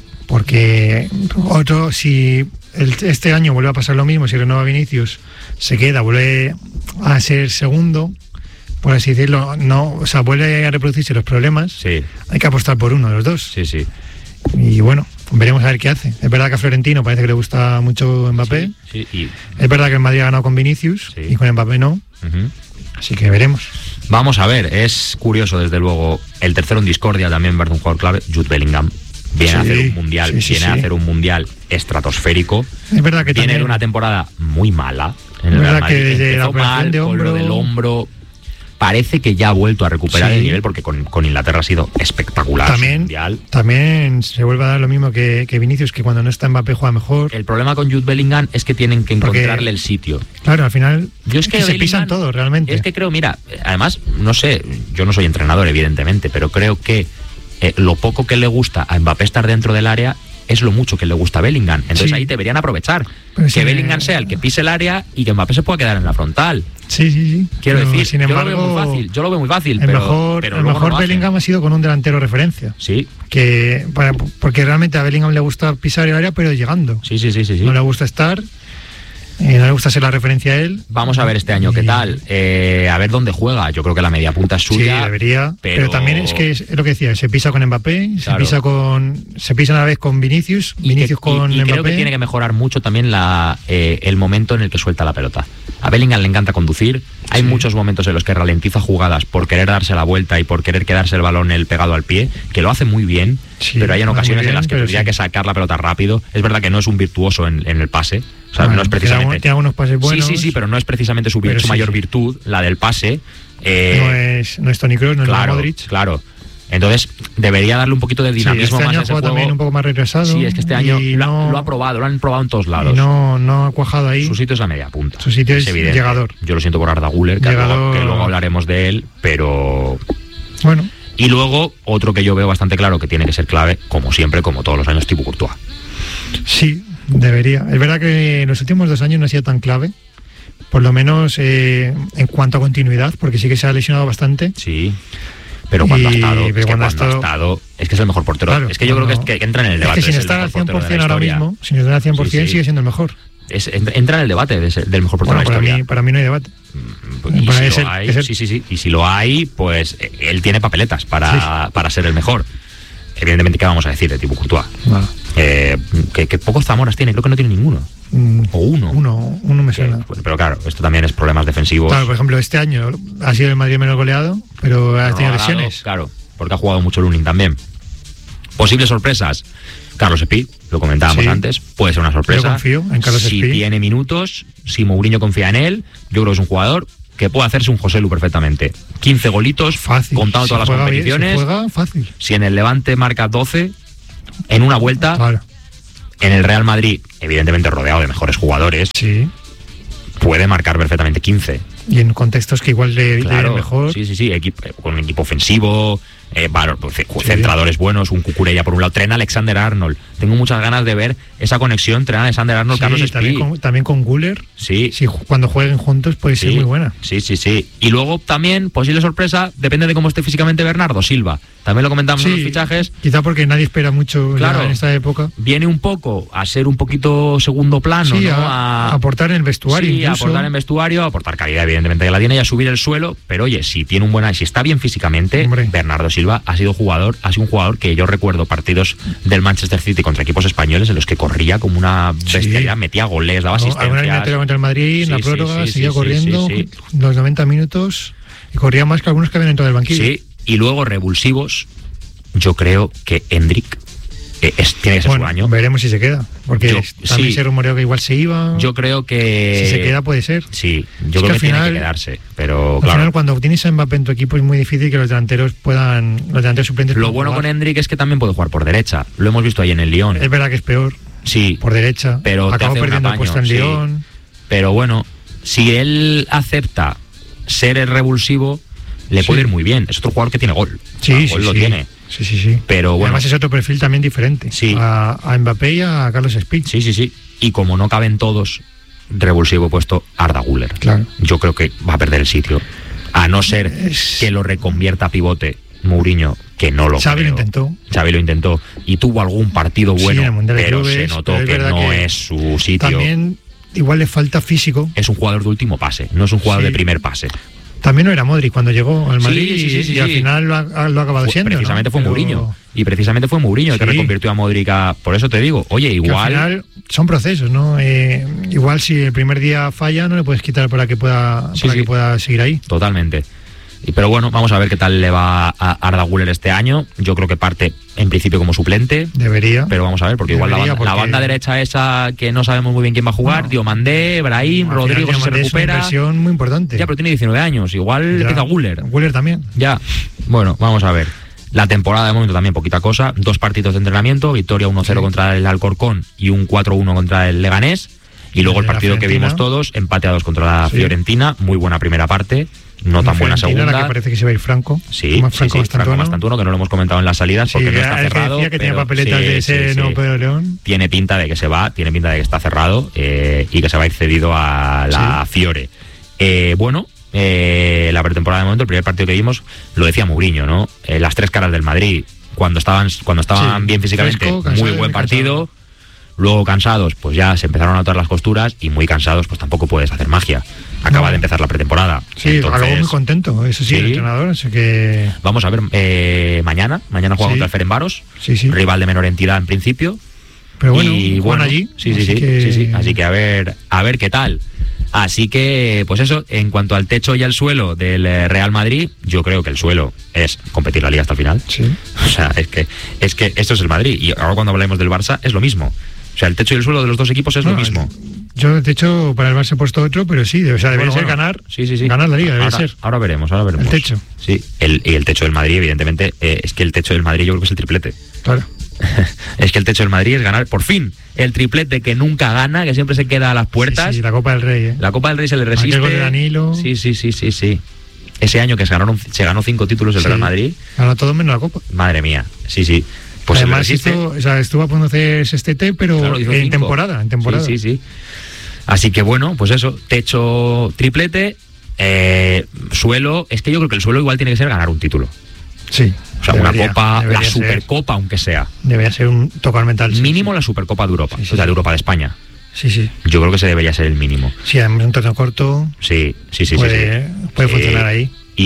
Porque otro, si el, este año vuelve a pasar lo mismo, si renueva Vinicius, se queda, vuelve a ser segundo, por así decirlo, no, o sea, vuelve a reproducirse los problemas, sí. hay que apostar por uno de los dos. Sí, sí. Y bueno, veremos a ver qué hace. Es verdad que a Florentino parece que le gusta mucho Mbappé. Sí, sí, y... Es verdad que el Madrid ha ganado con Vinicius sí. y con Mbappé no. Uh-huh. Así que veremos. Vamos a ver, es curioso desde luego. El tercero en discordia también, ver un jugador clave, Jude Bellingham. Viene sí, a hacer un mundial, sí, sí, viene sí. a hacer un mundial estratosférico. Es verdad que viene también... de una temporada muy mala. En el Real Madrid. Que desde Empezó la mal de con hombro... lo del hombro. Parece que ya ha vuelto a recuperar sí. el nivel porque con, con Inglaterra ha sido espectacular. También, mundial. también se vuelve a dar lo mismo que, que Vinicius, que cuando no está Mbappé juega mejor. El problema con Jude Bellingham es que tienen que encontrarle porque, el sitio. Claro, al final yo es que, que se pisan todo realmente. Es que creo, mira, además, no sé, yo no soy entrenador evidentemente, pero creo que eh, lo poco que le gusta a Mbappé estar dentro del área es lo mucho que le gusta a Bellingham. Entonces sí. ahí deberían aprovechar pero que si Bellingham me... sea el que pise el área y que Mbappé se pueda quedar en la frontal. Sí, sí, sí. Quiero pero, decir, sin embargo, yo lo veo muy fácil. Yo lo veo muy fácil. El pero, mejor, pero el mejor no Bellingham ha sido con un delantero referencia. Sí. Que para, porque realmente a Bellingham le gusta pisar el área, pero llegando. Sí, sí, sí, sí. sí. No le gusta estar. Eh, no le gusta ser la referencia a él. Vamos a ver este año qué tal. Eh, a ver dónde juega. Yo creo que la media punta es suya. Sí, debería. Pero, pero también es que es, es lo que decía. Se pisa con Mbappé, claro. se pisa con, se pisa a la vez con Vinicius, y Vinicius que, con y, y Mbappé. Creo que tiene que mejorar mucho también la, eh, el momento en el que suelta la pelota. A Bellingham le encanta conducir. Hay sí. muchos momentos en los que ralentiza jugadas por querer darse la vuelta y por querer quedarse el balón el pegado al pie, que lo hace muy bien. Sí, pero hay en ocasiones bien, en las que tendría sí. que sacar la pelota rápido. Es verdad que no es un virtuoso en, en el pase. O sea, bueno, no es precisamente. Tiene algunos pases buenos. Sí, sí, sí, pero no es precisamente su, su sí, mayor sí. virtud, la del pase. Eh, no es, no es Toni Kroos, no claro, es Modric. Claro. Entonces, debería darle un poquito de dinamismo sí, este más año a ese juega juego. También un poco más retrasado. Sí, es que este año lo, no, lo ha probado, lo han probado en todos lados. Y no, no ha cuajado ahí. Su sitio es la media punta. Su sitio es, es evidente. llegador. Yo lo siento por Arda Güler, que, luego, que luego hablaremos de él, pero... Bueno. Y luego, otro que yo veo bastante claro que tiene que ser clave, como siempre, como todos los años, Thibaut Courtois. Sí, debería. Es verdad que en los últimos dos años no ha sido tan clave, por lo menos eh, en cuanto a continuidad, porque sí que se ha lesionado bastante. Sí, pero cuando y, ha estado, es que cuando, cuando ha estado, estado, es que es el mejor portero. Claro, es que yo creo que, es que entra en el debate. Es que sin estar al cien por ciento ahora mismo, sin estar al cien por ciento sí, sí. sigue siendo el mejor. Es, entra en el debate de ese, del mejor portero bueno, de la para historia. Mí, para mí no hay debate. Y para si lo hay, el... sí, sí, sí. Y si lo hay, pues él tiene papeletas para, sí. para ser el mejor. Evidentemente, ¿qué vamos a decir de Thibaut Courtois? No. Eh, que, que pocos Zamoras tiene, creo que no tiene ninguno. Mm, o uno. Uno, uno me suena. Que, pero claro, esto también es problemas defensivos. Claro, por ejemplo, este año ha sido el Madrid menos goleado, pero ha tenido no, lesiones. Claro, porque ha jugado mucho Lunin también. Posibles sorpresas. Carlos Espí, lo comentábamos Sí. antes, puede ser una sorpresa. Yo confío en Carlos Si Espí. tiene minutos, si Mourinho confía en él, yo creo que es un jugador que puede hacerse un Joselu perfectamente. quince golitos, Fácil. contando Si todas las juega bien, si competiciones. juega fácil. Si en el Levante marca doce, en una vuelta, Claro. en el Real Madrid, evidentemente rodeado de mejores jugadores, Sí. puede marcar perfectamente quince. Y en contextos que igual le, le Claro, vienen mejor. sí, sí, sí, equipo, con un equipo ofensivo, eh, valo- c- centradores buenos, un Cucurella por un lado, tren Alexander Arnold. Tengo muchas ganas de ver esa conexión, tren Alexander Arnold, Sí, Carlos Espí. también con, también con Güler. Sí, Si ju- cuando jueguen juntos puede ser sí, muy buena. Sí, sí, sí. Y luego también, posible sorpresa, depende de cómo esté físicamente Bernardo Silva. También lo comentamos en los Sí, fichajes. quizá porque nadie espera mucho Claro. ya en esta época. Viene un poco a ser un poquito segundo plano, Sí, ¿no? a, a aportar en el vestuario. Sí, incluso. aportar en vestuario, aportar calidad, evidentemente que la tiene, y a subir el suelo. Pero oye, si tiene un buen, si está bien físicamente, Hombre. Bernardo Silva ha sido jugador, ha sido un jugador que yo recuerdo partidos del Manchester City contra equipos españoles en los que corría como una bestialidad, metía goles, daba No, alguna asistencias. eliminatoria contra el Madrid, en la Sí, sí, prórroga, sí, seguía sí, corriendo sí, sí. los noventa minutos y corría más que algunos que habían entrado del banquillo. Sí, y luego revulsivos, yo creo que Hendrik eh, es, tiene que ser Bueno, su año. veremos si se queda, porque Yo- también sí. se rumoreó que igual se iba. Yo creo que... Si se queda puede ser. Sí, Es yo que creo al que tiene final- que quedarse, pero Al claro. final, cuando tienes a Mbappé en tu equipo es muy difícil que los delanteros puedan, los delanteros suplentes Lo puedan bueno jugar. con Hendrik es que también puede jugar por derecha. Lo hemos visto ahí en el Lyon. Es verdad que es peor Sí, por derecha, pero te acabó hace un perdiendo el apaño, puesto en sí. Lyon. pero bueno, si él acepta ser el revulsivo, le Sí. puede ir muy bien. Es otro jugador que tiene gol. Sí, O sea, sí, gol lo sí. tiene. Sí, sí, sí. Pero Y bueno, además es otro perfil también diferente. Sí. A, a Mbappé y a Carlos Espí. sí, sí, sí. Y como no caben todos, revulsivo puesto Arda Güler. Claro. Yo creo que va a perder el sitio. A no ser Es- que lo reconvierta a pivote Mourinho, que no lo Xavi lo creo. intentó. Xavi lo intentó y tuvo algún partido Sí, bueno, en el Mundial de pero Clubes, se notó pero es que verdad no que es su sitio. También igual le falta físico. Es un jugador de último pase, no es un jugador Sí. de primer pase. También no era Modric cuando llegó al Sí, Madrid sí, sí, y- sí, y al sí. final lo ha, lo ha acabado Fue- siendo. ¿no? precisamente fue Pero Mourinho. Y precisamente fue Mourinho el que Sí. reconvirtió a Modric a... Por eso te digo, oye, que igual... al final son procesos, ¿no? Eh, igual si el primer día falla no le puedes quitar para que pueda, Sí, para sí. que pueda seguir ahí. Totalmente. Y- Pero bueno, vamos a ver qué tal le va a Arda Güler este año. Yo creo que parte en principio como suplente. Debería. Pero vamos a ver, porque igual la Debería, banda, la porque- banda derecha esa que no sabemos muy bien quién va a jugar, No. Diomandé, Brahim, Al Rodrigo final si se Diomandé es una recupera. inversión muy importante. Ya, pero tiene diecinueve años, igual Ya. empieza Güler. Güler también. Ya, bueno, vamos a ver. La temporada de momento también poquita cosa. Dos partidos de entrenamiento, victoria uno cero Sí. contra el Alcorcón y un cuatro uno contra el Leganés. Y luego el La partido que Fiorentina. vimos todos, empate a dos contra la Sí. Fiorentina. Muy buena primera parte, no tan buena Fiorentina, segunda. la que parece que se va a ir Franco. Sí, Más sí, Franco sí, Mastantuono. Franco Mastantuono, que no lo hemos comentado en las salidas Sí, porque no que está era el que cerrado. decía que tenía pero papeletas sí, de sí, ese sí. nuevo Pedro León. Tiene pinta de que se va, tiene pinta de que está cerrado eh, y que se va a ir cedido a la Fiore. Eh, bueno, eh, la pretemporada de momento, el primer partido que vimos, lo decía Mourinho, ¿no? Eh, las tres caras del Madrid, cuando estaban, cuando estaban Sí, bien físicamente, fresco, cansado muy y buen cansado. partido. Luego cansados, pues ya se empezaron a notar las costuras y muy cansados, pues tampoco puedes hacer magia. Acaba No. de empezar la pretemporada. Sí, Entonces, algo muy contento, eso sí, sí. el entrenador, así que... vamos a ver, eh, mañana, mañana juega Sí. contra el Ferencváros, Sí, sí. rival de menor entidad en principio. Pero bueno, y juegan bueno, allí. Sí, sí, así sí, que- sí, sí. Así que a ver, a ver qué tal. Así que, pues eso, en cuanto al techo y al suelo del eh, Real Madrid, yo creo que el suelo es competir la liga hasta el final. Sí. O sea, es que, es que esto es el Madrid. Y ahora cuando hablemos del Barça, es lo mismo. O sea, el techo y el suelo de los dos equipos es No, lo mismo. Yo, de hecho, para el Barça he puesto otro, pero sí, o sea, debería Bueno, ser bueno. ganar. Sí, sí, sí. Ganar la liga, debe ahora, ser. Ahora veremos, ahora veremos. El techo. Sí, el, y el techo del Madrid, evidentemente, eh, es que el techo del Madrid yo creo que es el triplete. Claro. Es que el techo del Madrid es ganar, por fin, el triplete que nunca gana, que siempre se queda a las puertas. Sí, sí, la Copa del Rey, ¿eh? La Copa del Rey se le resiste. Aquel gol de Danilo. Sí, sí, sí, sí, sí. Ese año que se ganaron, se ganó cinco títulos el Sí. Real Madrid. Ganó todo menos la Copa. Madre mía, sí, sí. Pues se le Además, resiste. hizo, o sea, estuvo a punto de hacer sextete, pero Claro, hizo en cinco. temporada, en temporada. Sí, sí, sí. Así que bueno, pues eso, techo triplete, eh, suelo, es que yo creo que el suelo igual tiene que ser ganar un título. Sí. O sea, Debería, una copa, la debería ser. Supercopa, aunque sea. Debería ser un tocar mental. sí, Mínimo sí. la Supercopa de Europa, Sí, sí, o sea, de sí. Europa de España. Sí, sí. Yo creo que ese debería ser el mínimo. Sí, además un torneo corto Sí, sí, sí, puede, sí. sí. puede Sí. funcionar ahí.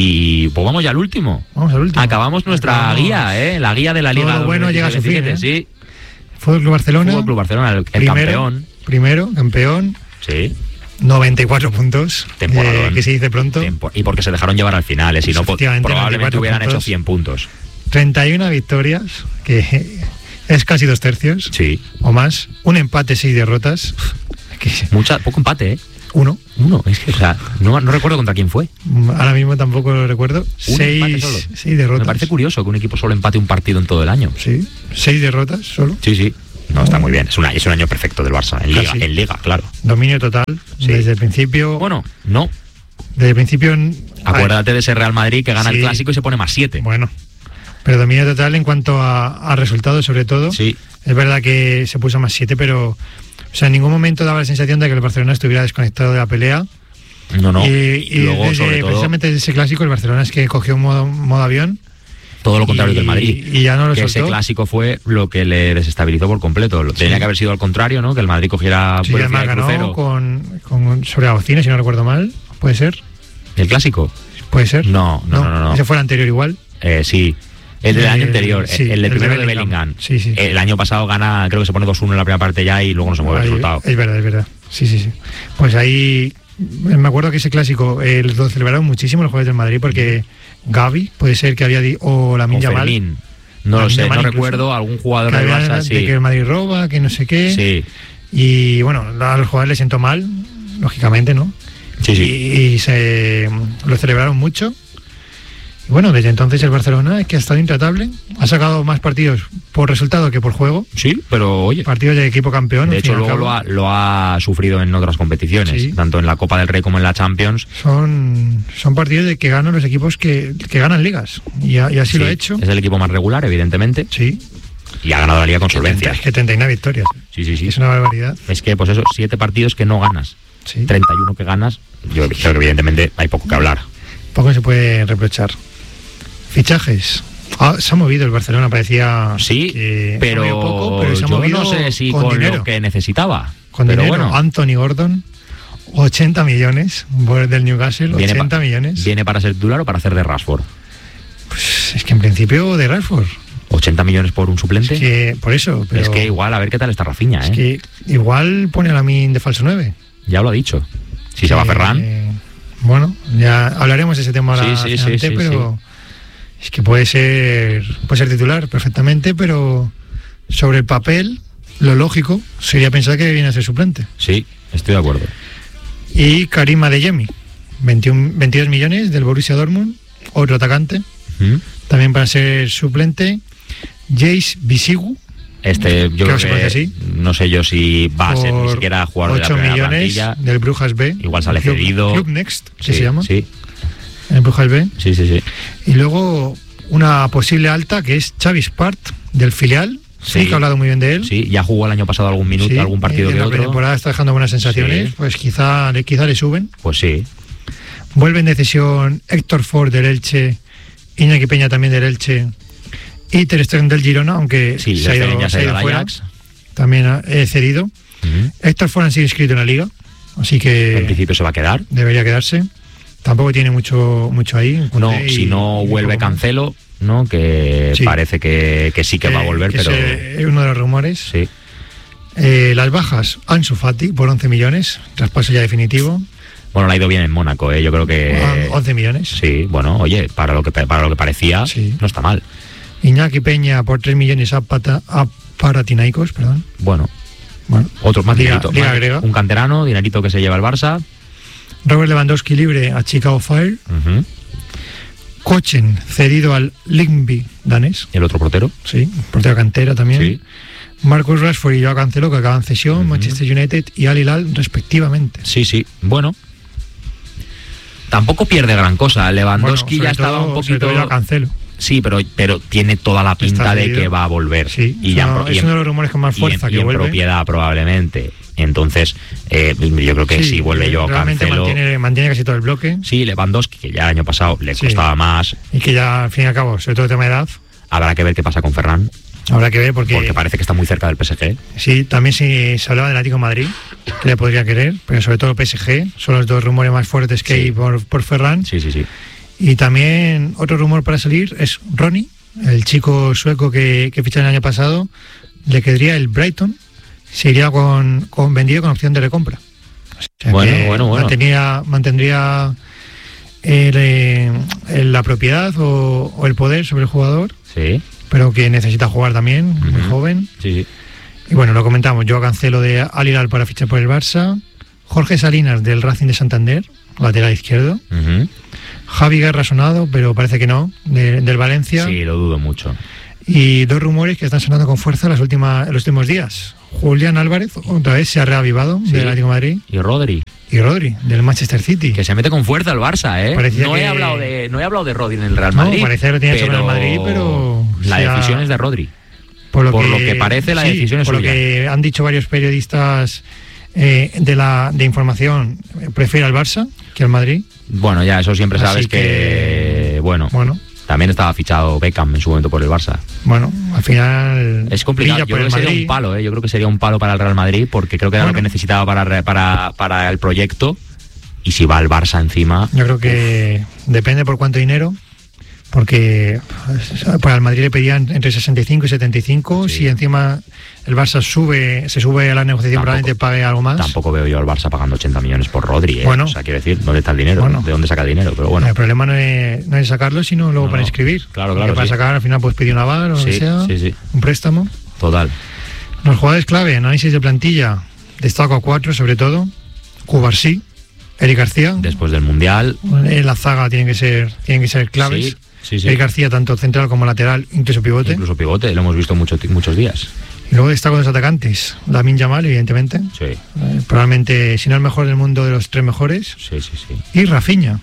Y pues vamos ya al último. Vamos al último. Acabamos nuestra Acabamos. guía, ¿eh? La guía de la Todo Liga lo bueno llega a su fin, dos mil diecisiete, ¿eh? Sí, Fútbol Club Barcelona. Fútbol Club Barcelona, el, el primero, campeón. Primero, campeón. Sí. noventa y cuatro puntos. Temporadón. eh, que se dice pronto. Tempo- Y porque se dejaron llevar al final, ¿eh? Si no, po- Efectivamente, probablemente noventa y cuatro hubieran hecho puntos. cien puntos. treinta y una victorias, que es casi dos tercios. Sí. O más. Un empate, seis derrotas. Que... Mucha, poco empate, ¿eh? Uno. Uno, es que, o sea, no, no recuerdo contra quién fue. Ahora mismo tampoco lo recuerdo. Seis, seis derrotas. Me parece curioso que un equipo solo empate un partido en todo el año. Sí, seis derrotas solo. Sí, sí. No, está muy bien. Es, una, es un año perfecto del Barça. En Liga, en Liga, claro. Dominio total. Sí. Desde el principio. Bueno, no. Desde el principio. Acuérdate de ese Real Madrid que gana sí. el Clásico y se pone más siete. Bueno. Pero dominio total en cuanto a, a resultados, sobre todo. Sí. Es verdad que se puso más siete, pero. O sea, en ningún momento daba la sensación de que el Barcelona estuviera desconectado de la pelea. No, no. Y, y, y luego, desde, sobre todo, precisamente desde ese clásico, el Barcelona es que cogió modo, modo avión. Todo lo contrario y, del Madrid. Y ya no lo que soltó. Ese clásico fue lo que le desestabilizó por completo. Sí. Tenía que haber sido al contrario, ¿no? Que el Madrid cogiera sí, además el ganó crucero. Con, con sobre la bocina, si no recuerdo mal. ¿Puede ser? ¿El clásico? ¿Puede ser? No, no, no. no, no. Ese fue el anterior igual. Eh, sí. El del eh, año anterior, sí, el, el, el primero de Bellingham. Bellingham. Sí, sí. El año pasado gana, creo que se pone dos uno en la primera parte ya y luego no se mueve ahí, el resultado. Es verdad, es verdad. Sí, sí, sí. Pues ahí me acuerdo que ese clásico eh, lo celebraron muchísimo los jugadores del Madrid porque Gavi, puede ser que había di- o Lamine Yamal. No lo sé, no recuerdo, algún jugador del Barça, sí. De que el Madrid roba, que no sé qué. Sí. Y bueno, a los jugadores les sentó mal, lógicamente, ¿no? Sí, sí. Y, y se lo celebraron mucho. Y bueno, desde entonces el Barcelona es que ha estado intratable. Ha sacado más partidos por resultado que por juego. Sí, pero oye. Partidos de equipo campeón. De hecho, luego lo ha, lo ha sufrido en otras competiciones, sí. Tanto en la Copa del Rey como en la Champions. Son, son partidos de que ganan los equipos que, que ganan ligas. Y, a, y así sí, lo ha hecho. Es el equipo más regular, evidentemente. Sí. Y ha ganado la Liga con solvencia. Es que treinta y nueve victorias. Sí, sí, sí. Es una barbaridad. Es que, pues eso, siete partidos que no ganas. Sí. treinta y uno que ganas. Yo creo que evidentemente hay poco que hablar. Poco se puede reprochar. Fichajes. Ah, se ha movido el Barcelona, parecía. Sí, que pero, se ha movido poco, pero se ha yo movido no sé si con, con dinero. Lo que necesitaba. Con pero dinero. Bueno. Anthony Gordon, ochenta millones del Newcastle, viene ochenta pa, millones. ¿Viene para ser titular o para hacer de Rashford? Pues es que en principio de Rashford. ¿ochenta millones por un suplente? Es que por eso. Pero es que igual, a ver qué tal está Rafinha, es ¿eh? que igual pone a Lamine de falso nueve. Ya lo ha dicho. Si eh, se va Ferran. Eh, bueno, ya hablaremos de ese tema ahora, sí, sí, sí, sí, pero. Sí. Es que puede ser puede ser titular perfectamente, pero sobre el papel, lo lógico sería pensar que viene a ser suplente. Sí, estoy de acuerdo. Y Karim Adeyemi, veintidós millones del Borussia Dortmund, otro atacante, ¿Mm? También para ser suplente. Jace Bisigu. Este, yo creo, creo que así. No sé yo si va a ser ni siquiera jugador de la primera millones plantilla. Del Brujas B. Igual sale Club, cedido. Club Next, ¿qué sí, se llama? Sí. El Brujas B. Sí, sí, sí. Y luego una posible alta que es Xavi Spart del filial. Sí, sí, que ha hablado muy bien de él. Sí, ya jugó el año pasado algún minuto, sí, algún partido que otro. La temporada está dejando buenas sensaciones, sí. Pues quizá, quizá le suben. Pues sí. Vuelven de cesión Héctor Ford del Elche, Iñaki Peña también del Elche y Ter Stegen del Girona, aunque sí, se ha ido, ya se ha ido, ido fuera. Ajax. También ha eh, cedido. Uh-huh. Héctor Ford ha sido inscrito en la Liga, así que... En principio se va a quedar. Debería quedarse. Tampoco tiene mucho mucho ahí. No, si no vuelve Cancelo, ¿no? Que sí. parece que, que sí que eh, va a volver, que pero... Es uno de los rumores. Sí. Eh, las bajas, Ansu Fati por once millones, traspaso ya definitivo. Bueno, le ha ido bien en Mónaco, ¿eh? Yo creo que... once millones. Sí, bueno, oye, para lo que para lo que parecía, sí. No está mal. Iñaki Peña por tres millones a, Pata, a Paratinaikos, perdón. Bueno, bueno. Otro más Liga, dinerito. Liga más, griega. Un canterano, dinerito que se lleva el Barça. Robert Lewandowski libre a Chicago Fire. Uh-huh. Kochen cedido al Lyngby danés. ¿El otro portero? Sí, portero cantera también. Sí. Marcus Rashford y Joao Cancelo, que acaban cesión, uh-huh. Manchester United y Al Hilal respectivamente. Sí, sí, bueno. Tampoco pierde gran cosa. Lewandowski bueno, ya estaba todo, un poquito... Joao Cancelo. Sí, pero, pero tiene toda la pinta de que va a volver. Sí, y es, ya uno, en, es uno de los rumores con más fuerza y en, que y en vuelve. propiedad probablemente. Entonces, eh, yo creo que sí, si vuelve yo a Cancelo... Mantiene, mantiene casi todo el bloque. Sí, Lewandowski, que ya el año pasado le sí. costaba más. Y que ya, al fin y al cabo, sobre todo el tema de edad... Habrá que ver qué pasa con Ferran. Habrá que ver porque... Porque parece que está muy cerca del P S G. Sí, también sí, se hablaba del Atlético de Madrid, que le podría querer, pero sobre todo el P S G. Son los dos rumores más fuertes que sí. hay por, por Ferran. Sí, sí, sí. Y también otro rumor para salir es Ronnie, el chico sueco que, que fichó el año pasado. Le quedaría el Brighton. Se iría con, con vendido con opción de recompra. O sea bueno, bueno, bueno. Mantendría, mantendría el, el, la propiedad o, o el poder sobre el jugador. Sí. pero que necesita jugar también, uh-huh. muy joven. Sí, sí. Y bueno, lo comentamos, yo Cancelo de Al Hilal para fichar por el Barça, Jorge Salinas del Racing de Santander, lateral izquierdo, uh-huh. Javi Guerra sonado, pero parece que no, de, del Valencia. Sí, lo dudo mucho. Y dos rumores que están sonando con fuerza las últimas, los últimos días. Julián Álvarez, otra vez se ha reavivado, sí. del Atlético de Madrid. Y Rodri. Y Rodri, del Manchester City. Que se mete con fuerza el Barça, ¿eh? Parecía no, que... he hablado de, no he hablado de Rodri en el Real Madrid. No, parecía que lo tenía sobre el Madrid, pero... La sea... decisión es de Rodri. Por lo, por que, lo que parece, la sí, decisión es por suya. Por lo que han dicho varios periodistas eh, de la de información, prefiere al Barça que al Madrid. Bueno, ya, eso siempre Así sabes que... que... Bueno... Bueno. También estaba fichado Beckham en su momento por el Barça. Bueno, al final... Es complicado. Yo creo que sería un palo, ¿eh? Yo creo que sería un palo para el Real Madrid porque creo que era bueno. lo que necesitaba para, para, para el proyecto. Y si va al Barça encima... Yo creo que uf. depende por cuánto dinero. Porque para el Madrid le pedían entre sesenta y cinco y setenta y cinco. Sí. Si encima el Barça sube se sube a la negociación, tampoco, probablemente pague algo más. Tampoco veo yo al Barça pagando ochenta millones por Rodri, ¿eh? Bueno, o sea, quiero decir, ¿dónde está el dinero? Bueno, ¿de dónde saca el dinero? Pero bueno. El problema no es, no es sacarlo, sino luego no, para inscribir. Claro, claro. Para sí. sacar, al final, pues pedir una aval o sí, lo que sea, sí, sí. un préstamo. Total. Los jugadores clave, análisis de plantilla, destaco a cuatro sobre todo. Cubarsí, Eric García. Después del Mundial. En la zaga tienen que ser, tienen que ser claves. Sí. Sí, sí. Eric García, tanto central como lateral, incluso pivote. Incluso pivote, lo hemos visto mucho, muchos días. Y luego destaco los atacantes. Lamine Yamal, evidentemente. Sí. Eh, probablemente, si no el mejor del mundo, de los tres mejores. Sí, sí, sí. Y Rafinha.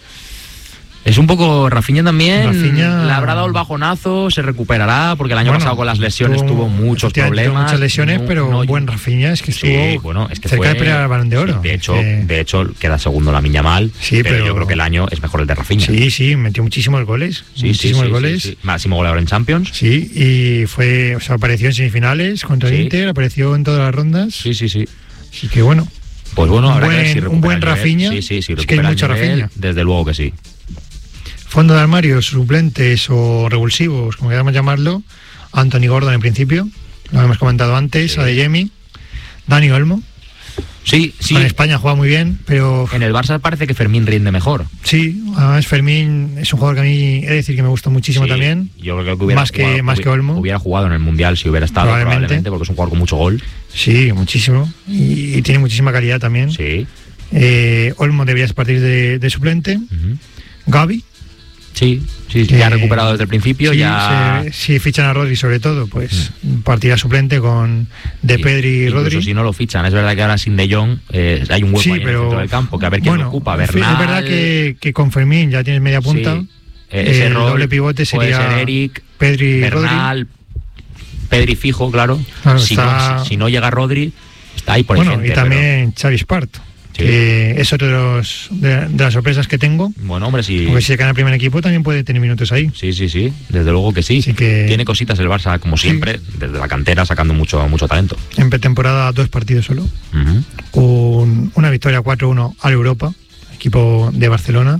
Es un poco Rafinha también. Rafinha... Le habrá dado el bajonazo, se recuperará, porque el año bueno, pasado con las lesiones tuvo, tuvo muchos problemas. Tuvo muchas lesiones, no, pero no, buen Rafinha, es que estuvo sí, bueno, es que cerca fue, de pelear al Balón de Oro. Sí, de hecho, que... de hecho, queda segundo Lamine Yamal, sí, pero, pero yo creo que el año es mejor el de Rafinha. Sí, sí, metió muchísimos goles. Sí, muchísimos sí, sí, goles. Sí, sí. Máximo goleador en Champions. Sí, y fue, o sea, apareció en semifinales contra sí. el Inter, apareció en todas las rondas. Sí, sí, sí. Así que bueno. Pues bueno, un habrá buen, que ver si un buen Rafinha. Sí, sí, sí, es que hay mucho Rafinha. Desde luego que sí. Fondo de armario, suplentes o revulsivos, como queramos llamarlo. Anthony Gordon en principio, lo hemos comentado antes, sí. Adeyemi, Dani Olmo. Sí, sí. En España juega muy bien, pero... En el Barça parece que Fermín rinde mejor. Sí, además Fermín es un jugador que a mí, he de decir que me gusta muchísimo sí, también. Yo creo que hubiera más jugado, que, más hubiera, que Olmo. Hubiera jugado en el Mundial si hubiera estado, probablemente, probablemente porque es un jugador con mucho gol. Sí, muchísimo. Y, y tiene muchísima calidad también. Sí. Eh, Olmo debería partir de, de suplente. Uh-huh. Gavi. Sí, sí, que, ya ha recuperado desde el principio. Sí, ya... se, si fichan a Rodri sobre todo, pues mm. partirá suplente con De sí, Pedri y Rodri. Incluso si no lo fichan, es verdad que ahora sin De Jong eh, hay un hueco sí, ahí pero, en el centro del campo, que a ver quién bueno, lo ocupa. Bernal, es verdad que, que con Fermín ya tienes media punta. Sí, ese el rol doble pivote sería puede ser Eric, Pedri y Bernal, Rodri. Pedri fijo, claro. claro si, está... no, si, si no llega Rodri, está ahí por bueno, gente, y también pero... Xavi Espart. Sí. Que es otro de, los, de, de las sorpresas que tengo. Bueno, hombre, sí. Porque si se queda en el primer equipo también puede tener minutos ahí. Sí, sí, sí, desde luego que sí. que... Tiene cositas el Barça, como siempre, sí. Desde la cantera sacando mucho, mucho talento. En pretemporada dos partidos solo. Uh-huh. Un, una victoria cuatro uno al Europa, equipo de Barcelona.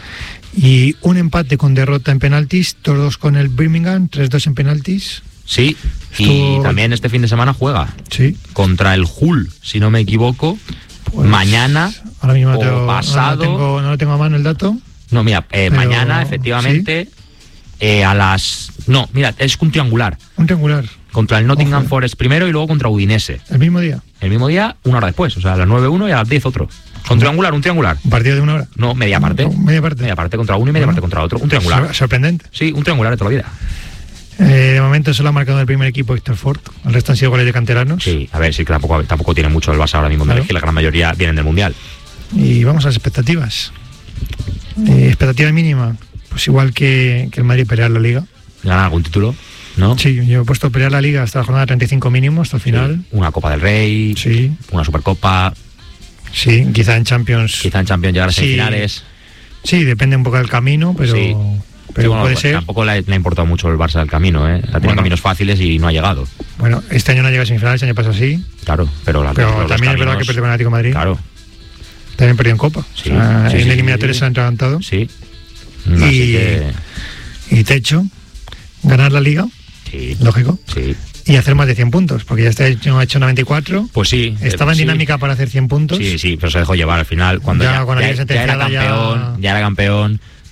Y un empate con derrota en penaltis, dos dos con el Birmingham, tres dos en penaltis. Sí, Estuvo... y también este fin de semana juega. Sí. Contra el Hull, si no me equivoco. Pues, mañana ahora mismo o tengo, pasado. No lo, tengo, no lo tengo a mano el dato. No, mira, eh, pero, mañana, efectivamente, ¿sí? eh, a las. No, mira, es un triangular. Un triangular. Contra el Nottingham Ojo. Forest primero y luego contra Udinese. ¿El mismo día? El mismo día, una hora después. O sea, a las nueve uno y a las diez otro. Son triangular, un triangular. ¿Un partido de una hora? No, media parte. No, media parte. Media parte contra uno y media bueno, parte contra otro. Un triangular. Sorprendente. Sí, un triangular de toda la vida. Eh, de momento solo ha marcado el primer equipo Héctor Ford. El resto han sido goles de canteranos. Sí, a ver, sí que tampoco, tampoco tiene mucho el Barça ahora mismo. Claro. Que la gran mayoría vienen del Mundial. Y vamos a las expectativas. Eh, expectativa mínima, pues igual que, que el Madrid pelear la Liga. ¿Ganar algún título? ¿No? Sí, yo he puesto pelear la Liga hasta la jornada treinta y cinco mínimo, hasta el final. Sí, una Copa del Rey, sí. Una Supercopa. Sí, quizá en Champions. Quizá en Champions llegar a semifinales. Sí, sí, depende un poco del camino, pero... Sí. Pero sí, bueno, puede pues ser. Tampoco le, le ha importado mucho el Barça el camino, ¿eh? Ha tenido bueno. caminos fáciles y no ha llegado. Bueno, este año no ha llegado a semifinales, el año pasado sí. Claro, pero, la, pero los también caminos, es verdad que perdió con el Atlético de Madrid. Claro. También perdió en Copa. Sí, o sea, sí, en sí, eliminatorias sí, se han atragantado. Sí. Y, Así que... y techo, ganar la Liga. Sí. Lógico. Sí. Y hacer más de cien puntos, porque ya este año ha hecho noventa y cuatro. Pues sí. Estaba en sí. dinámica para hacer cien puntos. Sí, sí, pero se dejó llevar al final. Cuando ya, ya, con ya, la ya era campeón, ya... ya era campeón.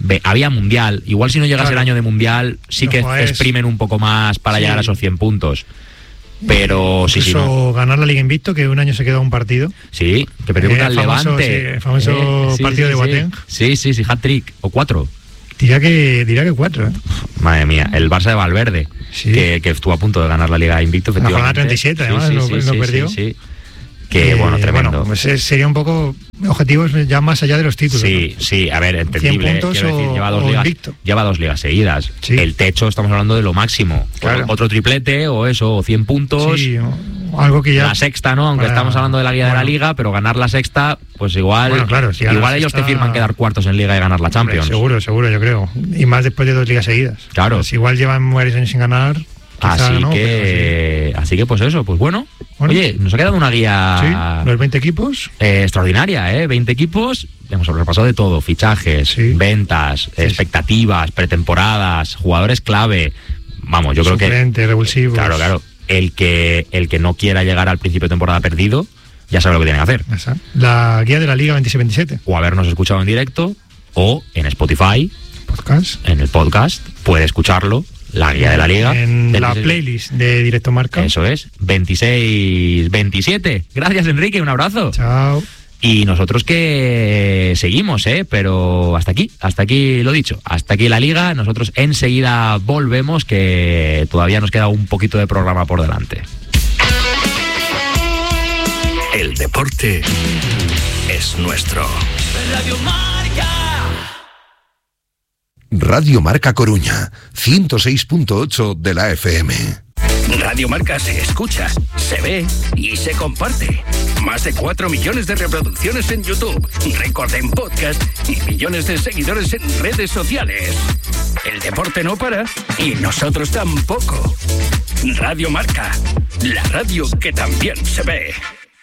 Ve, había mundial, igual si no llegas Claro. el año de mundial, sí No que juegues. exprimen un poco más para Sí. llegar a esos cien puntos. Pero sí, sí, Incluso no. ganar la Liga Invicto, que un año se quedó un partido. Sí, que perdió Eh, contra el famoso, Levante. sí, el famoso sí, partido sí, de sí. Boateng. Sí, sí, sí, hat-trick, o cuatro. Diría que, diría que cuatro, ¿eh? Madre mía, el Barça de Valverde, Sí. que, que estuvo a punto de ganar la Liga Invicto, La jornada efectivamente. treinta y siete, además, lo- lo perdió. Sí, sí. Que, Eh, bueno, tremendo. Bueno, pues eh, sería un poco objetivos ya más allá de los títulos. Sí, ¿no? sí, a ver, entendible. puntos quiero decir, o- lleva, dos o ligas, invicto. lleva dos ligas seguidas. Sí. El techo, estamos hablando de lo máximo. Claro. Otro triplete o eso, o cien puntos. Sí, o- o algo que ya... La sexta, ¿no? Aunque para- estamos hablando de la guía de la bueno. liga, pero ganar la sexta, pues igual. Bueno, claro, si ganas igual la ellos te sexta- firman quedar cuartos en liga y ganar la Hombre, Champions. seguro, seguro, yo creo. Y más después de dos ligas seguidas. Claro. Pues igual llevan varios años sin ganar. quizá Así no, que, así que pues eso, pues bueno. Bueno. Oye, nos ha quedado una pero guía sí, los veinte equipos. eh, extraordinaria, ¿eh? veinte equipos, hemos repasado de todo, fichajes, Sí. ventas, Sí. expectativas, pretemporadas, jugadores clave. Vamos, yo creo que Suplentes, revulsivos. claro, claro, el que el que no quiera llegar al principio de temporada perdido, ya sabe lo que tiene que hacer. Esa. La guía de la Liga veintiséis veintisiete. O habernos escuchado en directo o en Spotify, Podcast. en el podcast, puede escucharlo, la guía de la liga. En la veintiséis playlist de Directo Marca. Eso es, veintiséis veintisiete. Gracias, Enrique, un abrazo. Chao. Y nosotros que seguimos, ¿eh? Pero hasta aquí, hasta aquí lo dicho, hasta aquí la liga. Nosotros enseguida volvemos, que todavía nos queda un poquito de programa por delante. El deporte es nuestro. Radio Marca. Radio Marca Coruña, ciento seis punto ocho de la F M. Radio Marca se escucha, se ve y se comparte. Más de cuatro millones de reproducciones en YouTube, récord en podcast y millones de seguidores en redes sociales. El deporte no para y nosotros tampoco. Radio Marca, la radio que también se ve.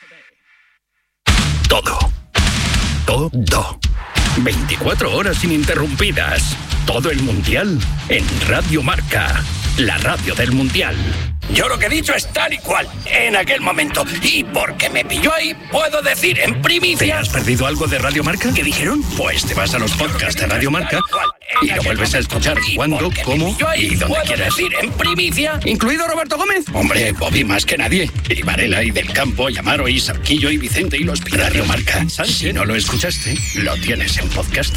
Todo. Todo. veinticuatro horas ininterrumpidas. Todo el Mundial en Radio Marca, la radio del Mundial. Yo lo que he dicho es tal y cual, en aquel momento. Y porque me pilló ahí, puedo decir en primicia... ¿Te has perdido algo de Radio Marca? ¿Qué dijeron? Pues te vas a los podcasts de Radio Marca y lo vuelves a escuchar cuando, cómo y donde quieras. Decir en primicia, incluido Roberto Gómez. Hombre, Bobby más que nadie. Y Varela y Del Campo, y Amaro y Sarquillo y Vicente y los Radio Marca. Si no lo escuchaste, lo tienes en podcast.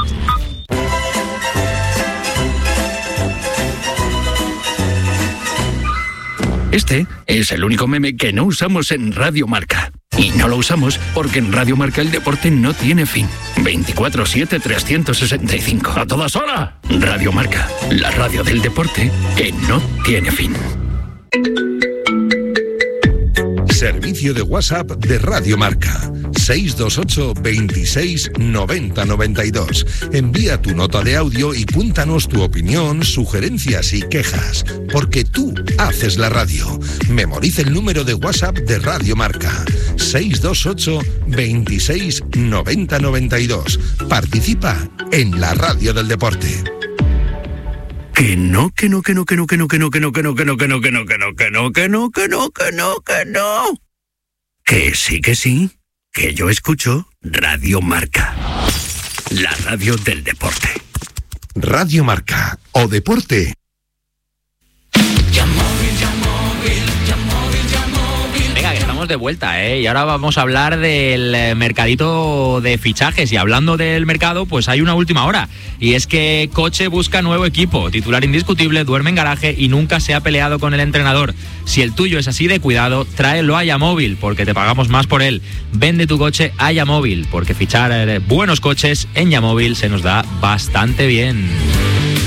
Este es el único meme que no usamos en Radio Marca. Y no lo usamos porque en Radio Marca el deporte no tiene fin. veinticuatro siete trescientos sesenta y cinco. ¡A todas horas! Radio Marca, la radio del deporte que no tiene fin. Servicio de WhatsApp de Radio Marca. seis dos ocho, veintiséis, noventa, noventa y dos. Envía tu nota de audio y cuéntanos tu opinión, sugerencias y quejas. Porque tú haces la radio. Memoriza el número de WhatsApp de Radio Marca. seis dos ocho, veintiséis, noventa, noventa y dos. Participa en la radio del deporte. Que no, que no, que no, que no, que no, que no, que no, que no, que no, que no, que no, que no, que no, que no, que no, que no, que no. Que sí, que sí, que yo escucho Radio Marca, la radio del deporte. Radio Marca o Deporte. Venga, que estamos de vuelta, ¿eh? Y ahora vamos a hablar del eh, mercadito de fichajes. Y hablando del mercado, pues hay una última hora. Y es que Coche busca nuevo equipo. Titular indiscutible, duerme en garaje y nunca se ha peleado con el entrenador. Si el tuyo es así de cuidado, tráelo a Yamóvil, porque te pagamos más por él. Vende tu coche a Yamóvil, porque fichar eh, buenos coches en Yamóvil se nos da bastante bien.